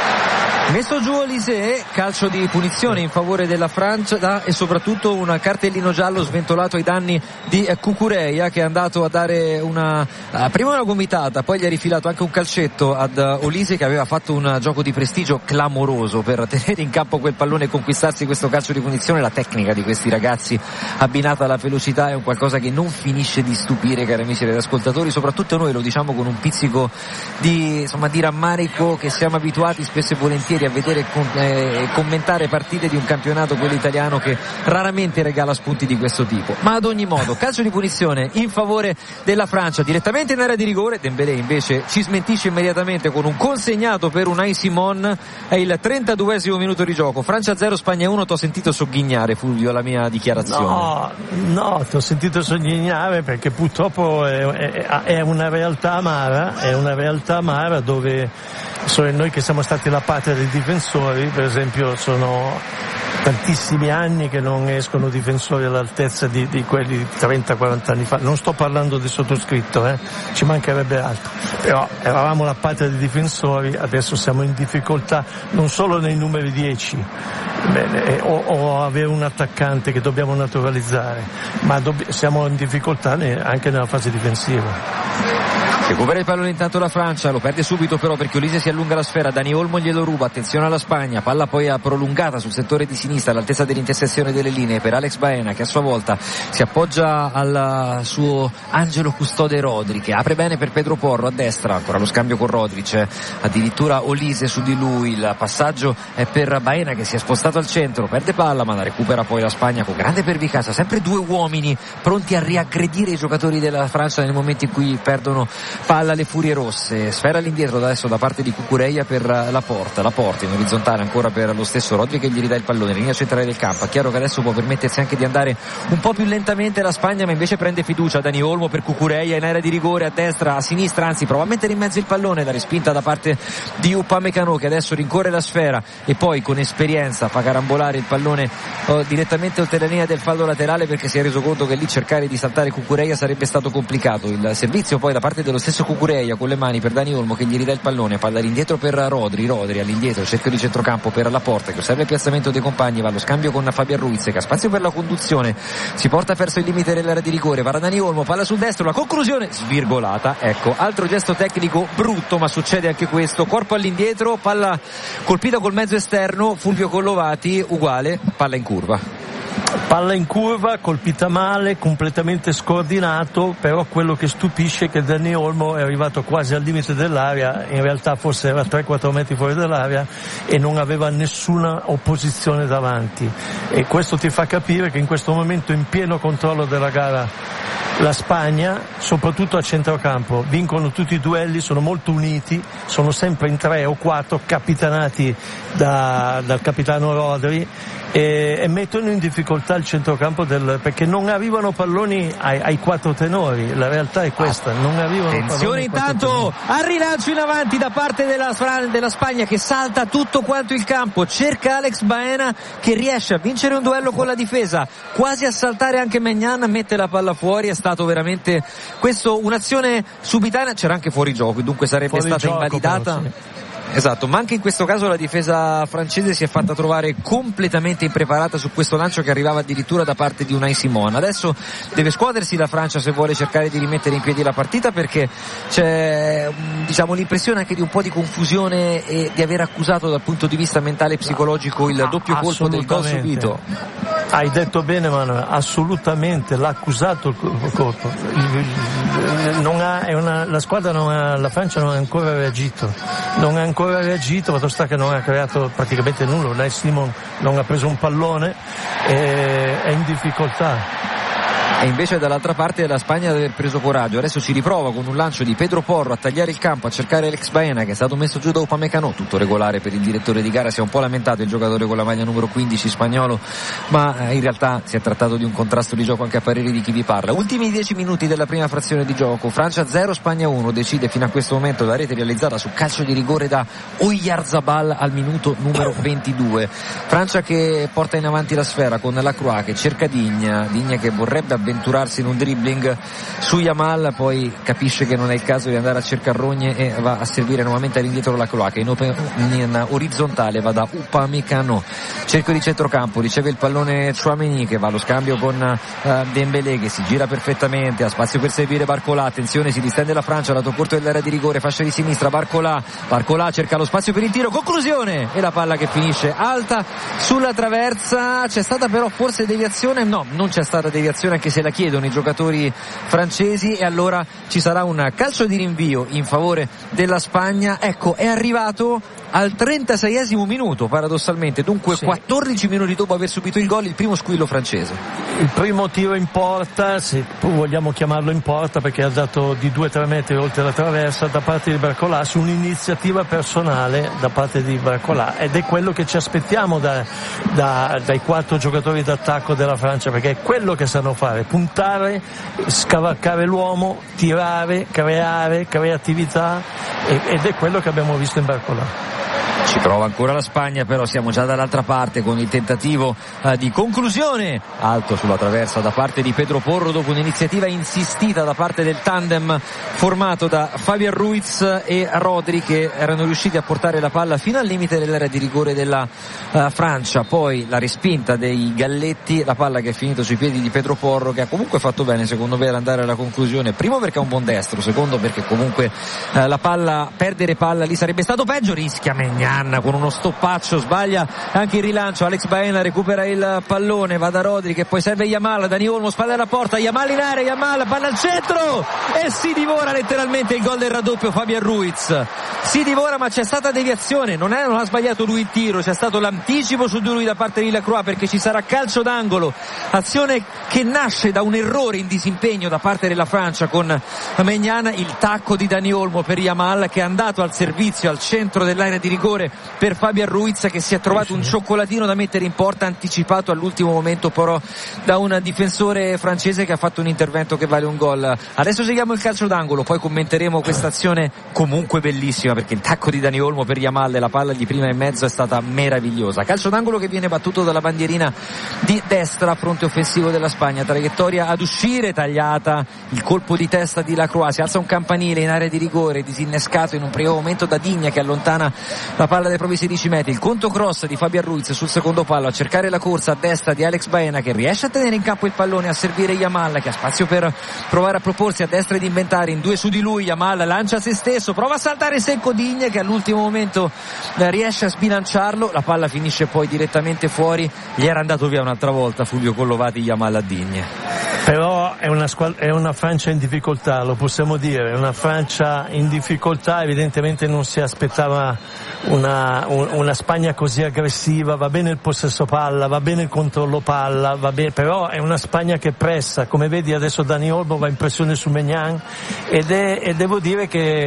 Messo giù Olise, calcio di punizione in favore della Francia e soprattutto un cartellino giallo sventolato ai danni di Cucurella, che è andato a dare una prima una gomitata, poi gli ha rifilato anche un calcetto ad Olise, che aveva fatto un gioco di prestigio clamoroso per tenere in campo quel pallone e conquistarsi questo calcio di punizione. La tecnica di questi ragazzi abbinata alla velocità è un qualcosa che non finisce di stupire, cari amici degli ascoltatori, soprattutto noi lo diciamo con un pizzico di, insomma, di rammarico, che siamo abituati spesso e volentieri a vedere e eh, commentare partite di un campionato, quello italiano, che raramente regala spunti di questo tipo. Ma ad ogni modo, calcio di punizione in favore della Francia direttamente in area di rigore. Dembélé invece ci smentisce immediatamente con un consegnato per Unai Simon. È il trentaduesimo minuto di gioco, Francia zero Spagna uno. T'ho sentito sogghignare, Fulvio, la mia dichiarazione. No, no, t'ho sentito sogghignare perché purtroppo è, è, è una realtà amara, è una realtà amara dove solo noi che siamo stati la parte dei difensori, per esempio, sono tantissimi anni che non escono difensori all'altezza di, di quelli di trenta quaranta anni fa. Non sto parlando di sottoscritto, eh? Ci mancherebbe altro, però eravamo la parte dei difensori, adesso siamo in difficoltà non solo nei numeri dieci, bene, o, o avere un attaccante che dobbiamo naturalizzare, ma dobb- siamo in difficoltà ne- anche nella fase difensiva. Recupera il pallone intanto la Francia, lo perde subito però perché Olise si allunga la sfera, Dani Olmo glielo ruba, attenzione alla Spagna, palla poi prolungata sul settore di sinistra all'altezza dell'intersezione delle linee per Alex Baena, che a sua volta si appoggia al suo angelo custode Rodri, che apre bene per Pedro Porro a destra, ancora lo scambio con Rodric, addirittura Olise su di lui, il passaggio è per Baena che si è spostato al centro, perde palla ma la recupera poi la Spagna con grande pervicacia, sempre due uomini pronti a riaggredire i giocatori della Francia nel momento in cui perdono palla le furie rosse. Sfera all'indietro adesso da parte di Cucurella per la porta, la porta in orizzontale ancora per lo stesso Rodri, che gli ridà il pallone, linea centrale del campo. È chiaro che adesso può permettersi anche di andare un po' più lentamente la Spagna, ma invece prende fiducia Dani Olmo per Cucurella in area di rigore, a destra, a sinistra, anzi prova a mettere in mezzo il pallone, la respinta da parte di Upamecano, che adesso rincorre la sfera e poi con esperienza fa carambolare il pallone oh, direttamente oltre la linea del fallo laterale, perché si è reso conto che lì cercare di saltare Cucurella sarebbe stato complicato. Il servizio poi da parte dello stesso Cucurella con le mani per Dani Olmo, che gli ridà il pallone, palla all'indietro per Rodri, Rodri all'indietro, cerchio di centrocampo per la porta, che osserva il piazzamento dei compagni, va allo scambio con Fabian Ruiz, che ha spazio per la conduzione, si porta verso il limite dell'area di rigore, va da Dani Olmo, palla sul destro, la conclusione svirgolata, ecco, altro gesto tecnico brutto, ma succede anche questo, corpo all'indietro, palla colpita col mezzo esterno, Fulvio Collovati, uguale, palla in curva. Palla in curva, colpita male, completamente scordinato, però quello che stupisce è che Dani Olmo è arrivato quasi al limite dell'area, in realtà forse era tre quattro metri fuori dall'area e non aveva nessuna opposizione davanti, e questo ti fa capire che in questo momento in pieno controllo della gara la Spagna, soprattutto a centrocampo, vincono tutti i duelli, sono molto uniti, sono sempre in tre o quattro, capitanati da, dal capitano Rodri, e, e mettono in difficoltà il centrocampo del, perché non arrivano palloni ai, ai quattro tenori. La realtà è questa, non arrivano Attenzione palloni intanto al rilancio in avanti da parte della, della Spagna, che salta tutto quanto il campo, cerca Alex Baena che riesce a vincere un duello con la difesa, quasi a saltare anche Maignan, mette la palla fuori. È stato veramente questo un'azione subitanea, c'era anche fuori gioco, dunque sarebbe fuori stata gioco, invalidata. però, sì. Esatto, ma anche in questo caso la difesa francese si è fatta trovare completamente impreparata su questo lancio che arrivava addirittura da parte di Unai Simon. Adesso deve scuotersi la Francia se vuole cercare di rimettere in piedi la partita, perché c'è, diciamo, l'impressione anche di un po' di confusione e di aver accusato dal punto di vista mentale e psicologico il doppio colpo del gol subito. Hai detto bene, Manuel, assolutamente l'ha accusato il colpo. Non ha, è una, la squadra non ha, la Francia non ha ancora reagito, non ha ancora reagito, fatto sta che non ha creato praticamente nulla. Unai Simon non ha preso un pallone e è in difficoltà. E invece dall'altra parte la Spagna deve aver preso coraggio. Adesso si riprova con un lancio di Pedro Porro a tagliare il campo, a cercare Alex Baena, che è stato messo giù da Upamecano. Tutto regolare per il direttore di gara, si è un po' lamentato il giocatore con la maglia numero quindici spagnolo, ma in realtà si è trattato di un contrasto di gioco anche a pareri di chi vi parla. Ultimi dieci minuti della prima frazione di gioco, Francia zero Spagna uno, decide fino a questo momento la rete realizzata su calcio di rigore da Oyarzabal al minuto numero ventidue. Francia che porta in avanti la sfera con Lacroix che cerca Digne, Digne che vorrebbe avventurarsi in un dribbling su Yamal, poi capisce che non è il caso di andare a cercare Rogne e va a servire nuovamente all'indietro Lacroix, che in, open, in orizzontale va da Upamecano. Cerco di centrocampo, riceve il pallone Tchouaméni che va allo scambio con uh, Dembélé, che si gira perfettamente, ha spazio per servire Barcola. Attenzione, si distende la Francia, lato corto dell'area di rigore, fascia di sinistra, Barcola Barcola cerca lo spazio per il tiro, conclusione, e la palla che finisce alta sulla traversa. C'è stata però forse deviazione? No, non c'è stata deviazione, anche se la chiedono i giocatori francesi, e allora ci sarà un calcio di rinvio in favore della Spagna. Ecco, è arrivato al trentaseiesimo minuto paradossalmente, dunque sì. quattordici minuti dopo aver subito il gol, il primo squillo francese. Il primo tiro in porta, se vogliamo chiamarlo in porta, perché ha dato di due tre metri oltre la traversa da parte di Barcola, su un'iniziativa personale da parte di Barcola, ed è quello che ci aspettiamo da, da, dai quattro giocatori d'attacco della Francia, perché è quello che sanno fare: puntare, scavalcare l'uomo, tirare, creare creatività, ed è quello che abbiamo visto in Barcola. Ci prova ancora la Spagna, però siamo già dall'altra parte con il tentativo eh, di conclusione alto sulla traversa da parte di Pedro Porro, dopo un'iniziativa insistita da parte del tandem formato da Fabian Ruiz e Rodri, che erano riusciti a portare la palla fino al limite dell'area di rigore della uh, Francia. Poi la respinta dei Galletti, la palla che è finita sui piedi di Pedro Porro, che ha comunque fatto bene secondo me ad andare alla conclusione, primo perché è un buon destro, secondo perché comunque uh, la palla, perdere palla lì sarebbe stato peggio. Rischia Maignan con uno stoppaccio, sbaglia anche il rilancio. Alex Baena recupera il pallone, va da Rodri che poi serve Yamal, Dani Olmo, spalla alla porta, Yamal in area, Yamal palla al centro e si divora letteralmente il gol del raddoppio Fabian Ruiz. Si divora, ma c'è stata deviazione, non, è, non ha sbagliato lui il tiro, c'è stato l'anticipo su di lui da parte di Lacroix, perché ci sarà calcio d'angolo, azione che nasce da un errore in disimpegno da parte della Francia con Maignan. Il tacco di Dani Olmo per Yamal, che è andato al servizio al centro dell'area di rigore per Fabian Ruiz, che si è trovato un cioccolatino da mettere in porta, anticipato all'ultimo momento però da un difensore francese che ha fatto un intervento che vale un gol. Adesso seguiamo il calcio d'angolo, poi commenteremo questa azione comunque bellissima, perché il tacco di Dani Olmo per Yamal e la palla di prima e mezzo è stata meravigliosa. Calcio d'angolo che viene battuto dalla bandierina di destra, fronte offensivo della Spagna, traiettoria ad uscire, tagliata, il colpo di testa di Lacroix, si alza un campanile in area di rigore, disinnescato in un primo momento da Digne, che allontana la palla dai propri sedici metri. Il conto cross di Fabian Ruiz sul secondo palo, a cercare la corsa a destra di Alex Baena, che riesce a tenere in campo il pallone, a servire Yamal, che ha spazio per provare a proporsi a destra ed inventare in due su di lui. Yamal lancia se stesso, prova a saltare secco Digne, che all'ultimo momento riesce a sbilanciarlo, la palla finisce poi direttamente fuori. Gli era andato via un'altra volta Fulvio Collovati Yamal a Digne. Però però è una, squad- è una Francia in difficoltà, lo possiamo dire, è una Francia in difficoltà, evidentemente non si aspettava una, un, una Spagna così aggressiva, va bene il possesso palla, va bene il controllo palla, va bene, però è una Spagna che pressa, come vedi adesso Dani Olmo va in pressione su Maignan ed è, e devo dire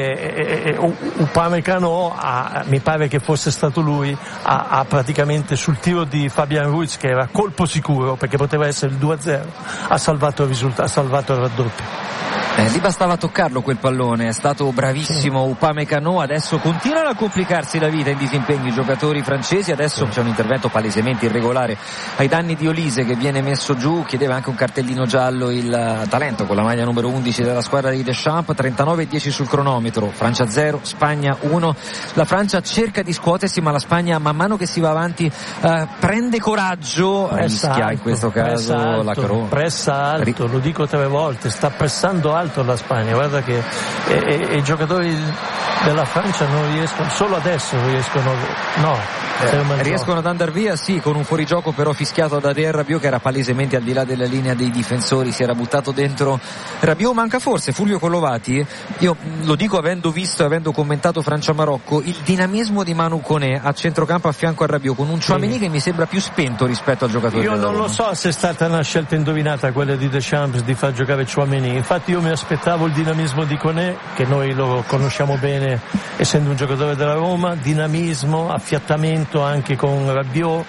che Upamecano ha, mi pare che fosse stato lui, ha, ha praticamente sul tiro di Fabian Ruiz, che era colpo sicuro perché poteva essere il due a zero, ha salvato il risultato, ha salvato il raddoppio. Eh, lì bastava toccarlo quel pallone, è stato bravissimo sì. Upamecano. Adesso continuano a complicarsi la vita in disimpegno i giocatori francesi, adesso sì. C'è un intervento palesemente irregolare ai danni di Olise che viene messo giù, chiedeva anche un cartellino giallo il talento con la maglia numero undici della squadra di Deschamps. Trentanove e dieci sul cronometro, Francia zero, Spagna uno. La Francia cerca di scuotersi, ma la Spagna man mano che si va avanti eh, prende coraggio, pressa rischia alto, in questo caso alto, la Cro. Pressa alto, lo dico tre volte, sta pressando alto la Spagna, guarda che e, e, e i giocatori della Francia non riescono, solo adesso riescono, no, eh, riescono ad andare via, sì, con un fuorigioco però fischiato da Adrien Rabiot che era palesemente al di là della linea dei difensori, si era buttato dentro Rabiot. Manca forse Fulvio Collovati, io lo dico avendo visto e avendo commentato Francia-Marocco, il dinamismo di Manu Koné a centrocampo a fianco a Rabiot con un Tchouaméni sì. che mi sembra più spento rispetto al giocatore. Io non lo so se è stata una scelta indovinata quella di Deschamps di far giocare Tchouaméni, infatti io mi aspettavo il dinamismo di Koné, che noi lo conosciamo bene essendo un giocatore della Roma, dinamismo, affiattamento anche con Rabiot,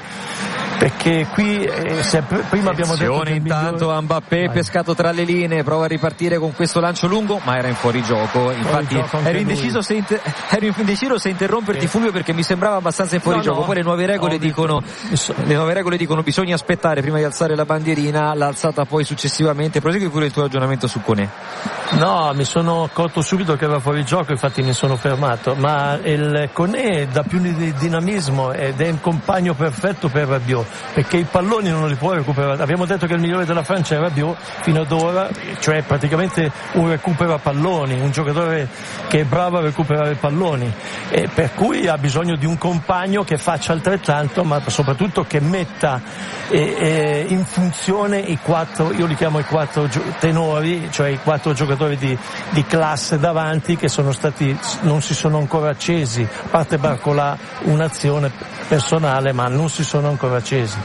perché qui eh, se prima abbiamo detto che intanto migliore... Mbappé Vai. pescato tra le linee, prova a ripartire con questo lancio lungo ma era in fuorigioco, infatti fuori ero indeciso se, inter... ero indeciso se interromperti, Fulvio, perché mi sembrava abbastanza in fuorigioco. No, no. Poi le nuove regole no, dicono le nuove regole dicono bisogna aspettare prima di alzare la bandierina, l'ha alzata poi successivamente. Prosegui pure il tuo ragionamento su Koné. No, mi sono accorto subito che era fuori gioco, infatti mi sono fermato, ma il Koné dà più di dinamismo ed è un compagno perfetto per Rabiot, perché i palloni non li può recuperare. Abbiamo detto che il migliore della Francia è Rabiot fino ad ora, cioè praticamente un recupera palloni, un giocatore che è bravo a recuperare palloni, e per cui ha bisogno di un compagno che faccia altrettanto, ma soprattutto che metta eh, eh, in funzione i quattro, io li chiamo i quattro gio- tenori, cioè i quattro giocatori Di, di classe davanti, che sono stati, non si sono ancora accesi, a parte Barcola un'azione personale, ma non si sono ancora accesi.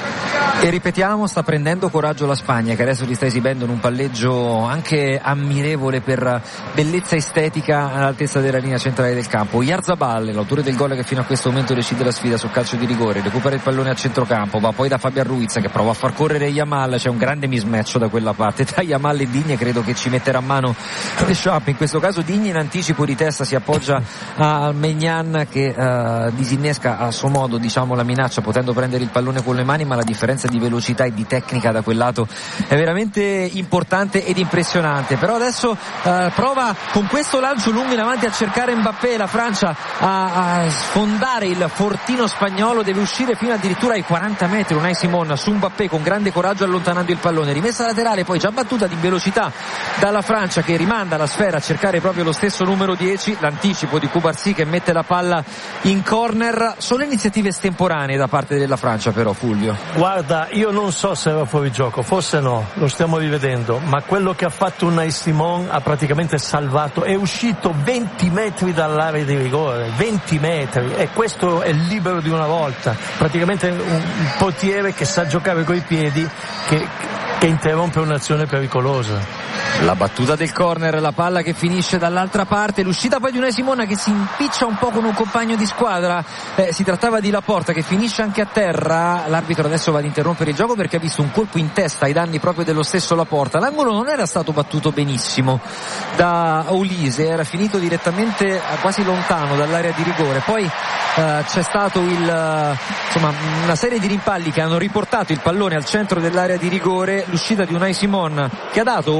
E ripetiamo, sta prendendo coraggio la Spagna, che adesso ti sta esibendo in un palleggio anche ammirevole per bellezza estetica all'altezza della linea centrale del campo. Oyarzabal, l'autore del gol che fino a questo momento decide la sfida sul calcio di rigore, recupera il pallone a centrocampo, va poi da Fabian Ruiz che prova a far correre Yamal, c'è un grande mismatch da quella parte tra Yamal e Digne, credo che ci metterà a mano Deschamps. In questo caso Digne in anticipo di testa si appoggia a Maignan che uh, disinnesca a suo modo, diciamo, la minaccia potendo prendere il pallone con le mani, ma la differenza di velocità e di tecnica da quel lato è veramente importante ed impressionante. Però adesso eh, prova con questo lancio lungo in avanti a cercare Mbappé, la Francia a, a sfondare il fortino spagnolo, deve uscire fino addirittura ai quaranta metri Unai Simon su Mbappé con grande coraggio allontanando il pallone, rimessa laterale poi già battuta di velocità dalla Francia che rimanda la sfera a cercare proprio lo stesso numero dieci, l'anticipo di Cubarsí che mette la palla in corner. Sono iniziative estemporanee da parte della Francia però, Fulvio. Guarda, io non so se era fuori gioco, forse no, lo stiamo rivedendo, ma quello che ha fatto Unai Simon ha praticamente salvato, è uscito venti metri dall'area di rigore, venti metri, e questo è libero di una volta, praticamente un, un portiere che sa giocare coi piedi, che, che interrompe un'azione pericolosa. La battuta del corner, la palla che finisce dall'altra parte, l'uscita poi di Unai Simon che si impiccia un po' con un compagno di squadra, eh, si trattava di Laporta che finisce anche a terra. L'arbitro adesso va ad interrompere il gioco perché ha visto un colpo in testa ai danni proprio dello stesso Laporta. L'angolo non era stato battuto benissimo da Olise, era finito direttamente quasi lontano dall'area di rigore, poi eh, c'è stato il insomma una serie di rimpalli che hanno riportato il pallone al centro dell'area di rigore, l'uscita di Unai Simon che ha dato un punto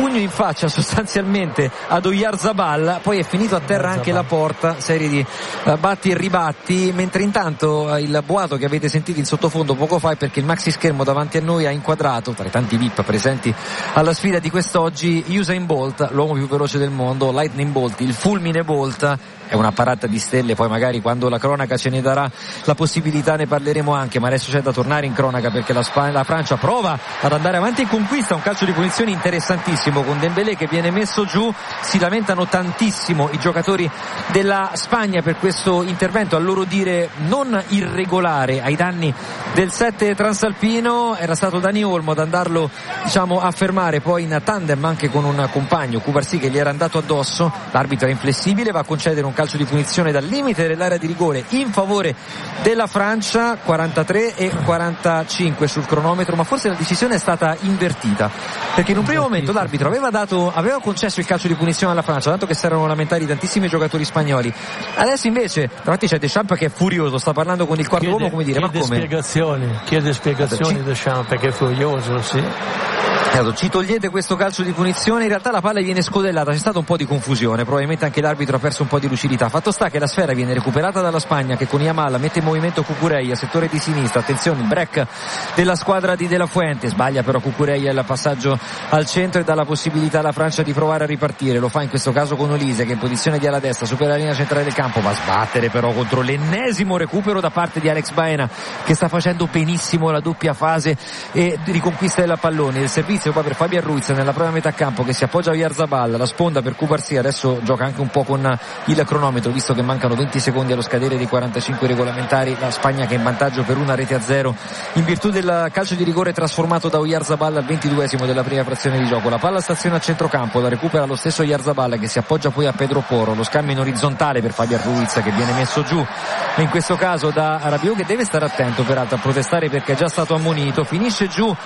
pugno in faccia sostanzialmente ad Oyarzabal, poi è finito a terra anche la Porta, serie di uh, batti e ribatti, mentre intanto uh, il boato che avete sentito in sottofondo poco fa è perché il maxi schermo davanti a noi ha inquadrato, tra i tanti V I P presenti alla sfida di quest'oggi, Usain Bolt, l'uomo più veloce del mondo, Lightning Bolt, il fulmine Bolt. È una parata di stelle, poi magari quando la cronaca ce ne darà la possibilità ne parleremo anche, ma adesso c'è da tornare in cronaca perché la, Spagna, la Francia prova ad andare avanti in conquista, un calcio di punizione interessantissimo con Dembélé che viene messo giù, si lamentano tantissimo i giocatori della Spagna per questo intervento, a loro dire non irregolare ai danni del sette transalpino. Era stato Dani Olmo ad andarlo, diciamo, a fermare poi in tandem anche con un compagno, Cubarsí, che gli era andato addosso. L'arbitro è inflessibile, va a concedere un calcio di punizione dal limite dell'area di rigore in favore della Francia, quarantatré e quarantacinque sul cronometro, ma forse la decisione è stata invertita, perché in un primo momento l'arbitro aveva dato aveva concesso il calcio di punizione alla Francia, tanto che si erano lamentati tantissimi giocatori spagnoli. Adesso invece davanti c'è Deschamps che è furioso, sta parlando con il quarto chiede, uomo, come dire, ma come? Spiegazioni, chiede spiegazioni Deschamps perché è furioso, sì. Ci togliete questo calcio di punizione, in realtà la palla viene scodellata, c'è stata un po' di confusione, probabilmente anche l'arbitro ha perso un po' di lucidità. Fatto sta che la sfera viene recuperata dalla Spagna, che con Yamal mette in movimento Cucurella, settore di sinistra, attenzione il break della squadra di De La Fuente, sbaglia però Cucurella il passaggio al centro e dà la possibilità alla Francia di provare a ripartire, lo fa in questo caso con Olise che in posizione di ala destra supera la linea centrale del campo, va a sbattere però contro l'ennesimo recupero da parte di Alex Baena, che sta facendo benissimo la doppia fase e riconquista del pallone. Il servizio poi per Fabian Ruiz nella propria metà campo che si appoggia a Oyarzabal, la sponda per Cubarsí, adesso gioca anche un po' con il cronometro visto che mancano venti secondi allo scadere dei quarantacinque regolamentari, la Spagna che è in vantaggio per una rete a zero in virtù del calcio di rigore trasformato da Oyarzabal al ventiduesimo della prima frazione di gioco. La palla staziona a centrocampo, la recupera lo stesso Oyarzabal che si appoggia poi a Pedro Porro, lo scambio in orizzontale per Fabian Ruiz che viene messo giù in questo caso da Rabiot, che deve stare attento peraltro a protestare perché è già stato ammonito. Finisce giù uh,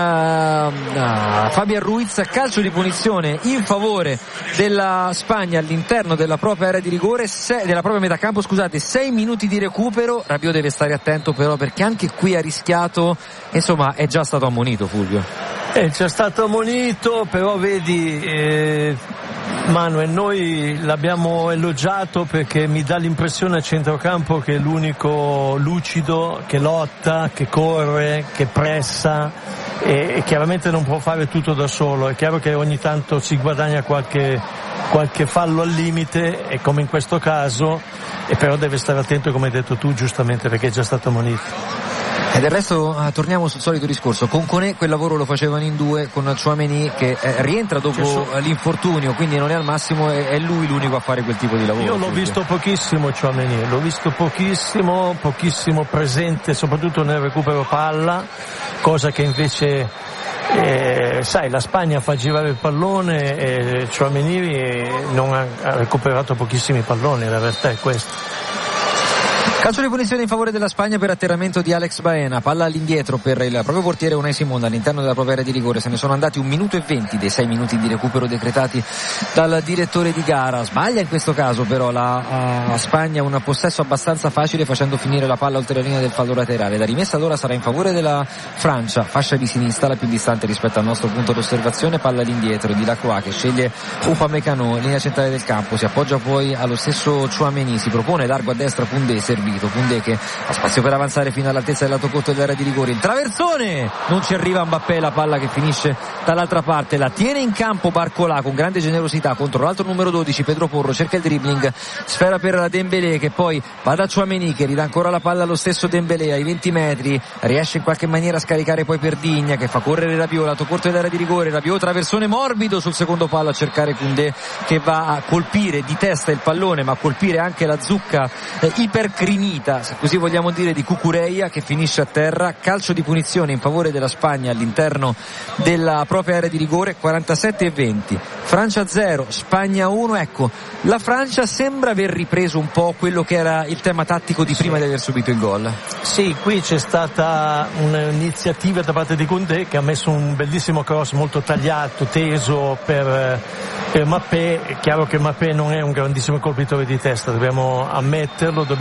uh, Fabian Ruiz, calcio di punizione in favore della Spagna all'interno della propria area di rigore, se, della propria metà campo, scusate, sei minuti di recupero. Rabiot deve stare attento però perché anche qui ha rischiato, insomma è già stato ammonito Fulvio. È già stato ammonito, però vedi eh, Manuel, noi l'abbiamo elogiato perché mi dà l'impressione a centrocampo che è l'unico lucido, che lotta, che corre, che pressa e, e chiaramente non può fare tutto da solo. È chiaro che ogni tanto si guadagna qualche, qualche fallo al limite, e come in questo caso, e però deve stare attento come hai detto tu giustamente perché è già stato ammonito. E del resto eh, torniamo sul solito discorso, con Koné quel lavoro lo facevano in due, con Tchouaméni che eh, rientra dopo so... l'infortunio, quindi non è al massimo, è, è lui l'unico a fare quel tipo di lavoro. Io l'ho visto pochissimo Tchouaméni, l'ho visto pochissimo, pochissimo presente soprattutto nel recupero palla, cosa che invece eh, sai, la Spagna fa girare il pallone e Tchouaméni non ha, ha recuperato pochissimi palloni, la verità è questa. Calcio di punizione in favore della Spagna per atterramento di Alex Baena, palla all'indietro per il proprio portiere Unai Simon all'interno della propria area di rigore. Se ne sono andati un minuto e venti dei sei minuti di recupero decretati dal direttore di gara. Sbaglia in questo caso però la uh, Spagna un possesso abbastanza facile facendo finire la palla oltre la linea del fallo laterale. La rimessa allora sarà in favore della Francia, fascia di sinistra la più distante rispetto al nostro punto d'osservazione, palla all'indietro di Lacroix che sceglie Upamecano, linea centrale del campo, si appoggia poi allo stesso Tchouaméni, si propone largo a destra Koundé, servito Koundé che ha spazio per avanzare fino all'altezza del lato corto dell'area di rigore, il traversone, non ci arriva Mbappé, la palla che finisce dall'altra parte, la tiene in campo Barcola con grande generosità contro l'altro numero dodici Pedro Porro, cerca il dribbling, sfera per Dembélé che poi va da Tchouaméni che ridà ancora la palla allo stesso Dembélé ai venti metri, riesce in qualche maniera a scaricare poi per Digna che fa correre Rabiot, lato corto dell'area di rigore, Rabiot traversone morbido sul secondo palo a cercare Koundé che va a colpire di testa il pallone ma a colpire anche la zucca eh, ipercrinita, se così vogliamo dire, di Cucurella che finisce a terra. Calcio di punizione in favore della Spagna all'interno della propria area di rigore, quarantasette e venti, Francia zero, Spagna uno. Ecco, la Francia sembra aver ripreso un po' quello che era il tema tattico di prima di aver subito il gol. Sì, qui c'è stata un'iniziativa da parte di Koundé che ha messo un bellissimo cross molto tagliato, teso per, per Mbappé. È chiaro che Mbappé non è un grandissimo colpitore di testa, dobbiamo ammetterlo, dobbiamo dire,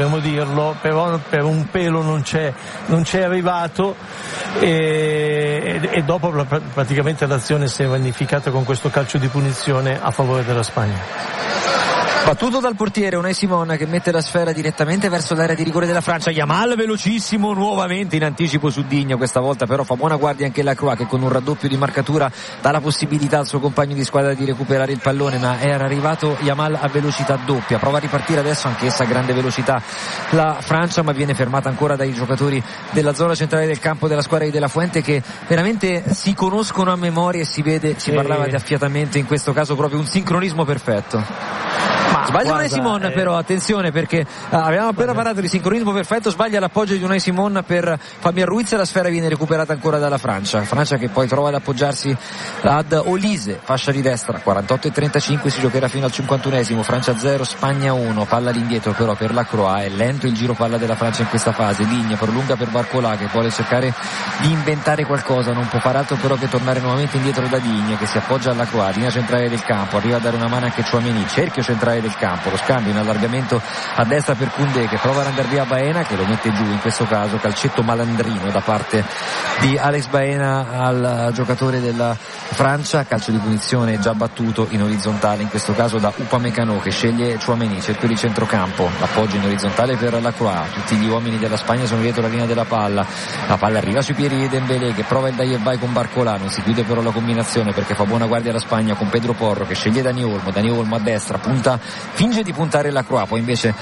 toglierlo, però per un pelo non c'è, non c'è arrivato e, e dopo praticamente l'azione si è vanificata con questo calcio di punizione a favore della Spagna. Battuto dal portiere Unai Simon che mette la sfera direttamente verso l'area di rigore della Francia. Yamal velocissimo nuovamente in anticipo su Digne, questa volta però fa buona guardia anche Lacroix che con un raddoppio di marcatura dà la possibilità al suo compagno di squadra di recuperare il pallone, ma era arrivato Yamal a velocità doppia. Prova a ripartire adesso anch'essa a grande velocità la Francia, ma viene fermata ancora dai giocatori della zona centrale del campo della squadra di De La Fuente, che veramente si conoscono a memoria e si vede, si parlava di affiatamento, in questo caso proprio un sincronismo perfetto. Ma sbaglia Unai Simon, eh... però attenzione, perché ah, avevamo appena parlato di sincronismo perfetto, sbaglia l'appoggio di Unai Simon per Fabian Ruiz e la sfera viene recuperata ancora dalla Francia. Francia che poi trova ad appoggiarsi ad Olise, fascia di destra. Quarantotto e trentacinque, si giocherà fino al cinquantunesimo. Francia zero, Spagna uno. Palla all'indietro però per Lacroix, è lento il giro palla della Francia in questa fase. Digne prolunga per Barcola che vuole cercare di inventare qualcosa, non può fare altro però che tornare nuovamente indietro da Digne che si appoggia alla Lacroix, linea centrale del campo, arriva a dare una mano anche Tchouaméni, cerchio centrale del campo, lo scambio in allargamento a destra per Koundé che prova ad andare via Baena che lo mette giù, in questo caso calcetto malandrino da parte di Alex Baena al giocatore della Francia, calcio di punizione già battuto in orizzontale in questo caso da Upamecano che sceglie Tchouaméni, cerchio di centrocampo, l'appoggio in orizzontale per Lacroix, tutti gli uomini della Spagna sono dietro la linea della palla, la palla arriva sui piedi di Dembélé che prova il dai e vai con Barcola, non si chiude però la combinazione perché fa buona guardia la Spagna con Pedro Porro che sceglie Dani Olmo, Dani Olmo a destra punta, finge di puntare Lacroix, poi invece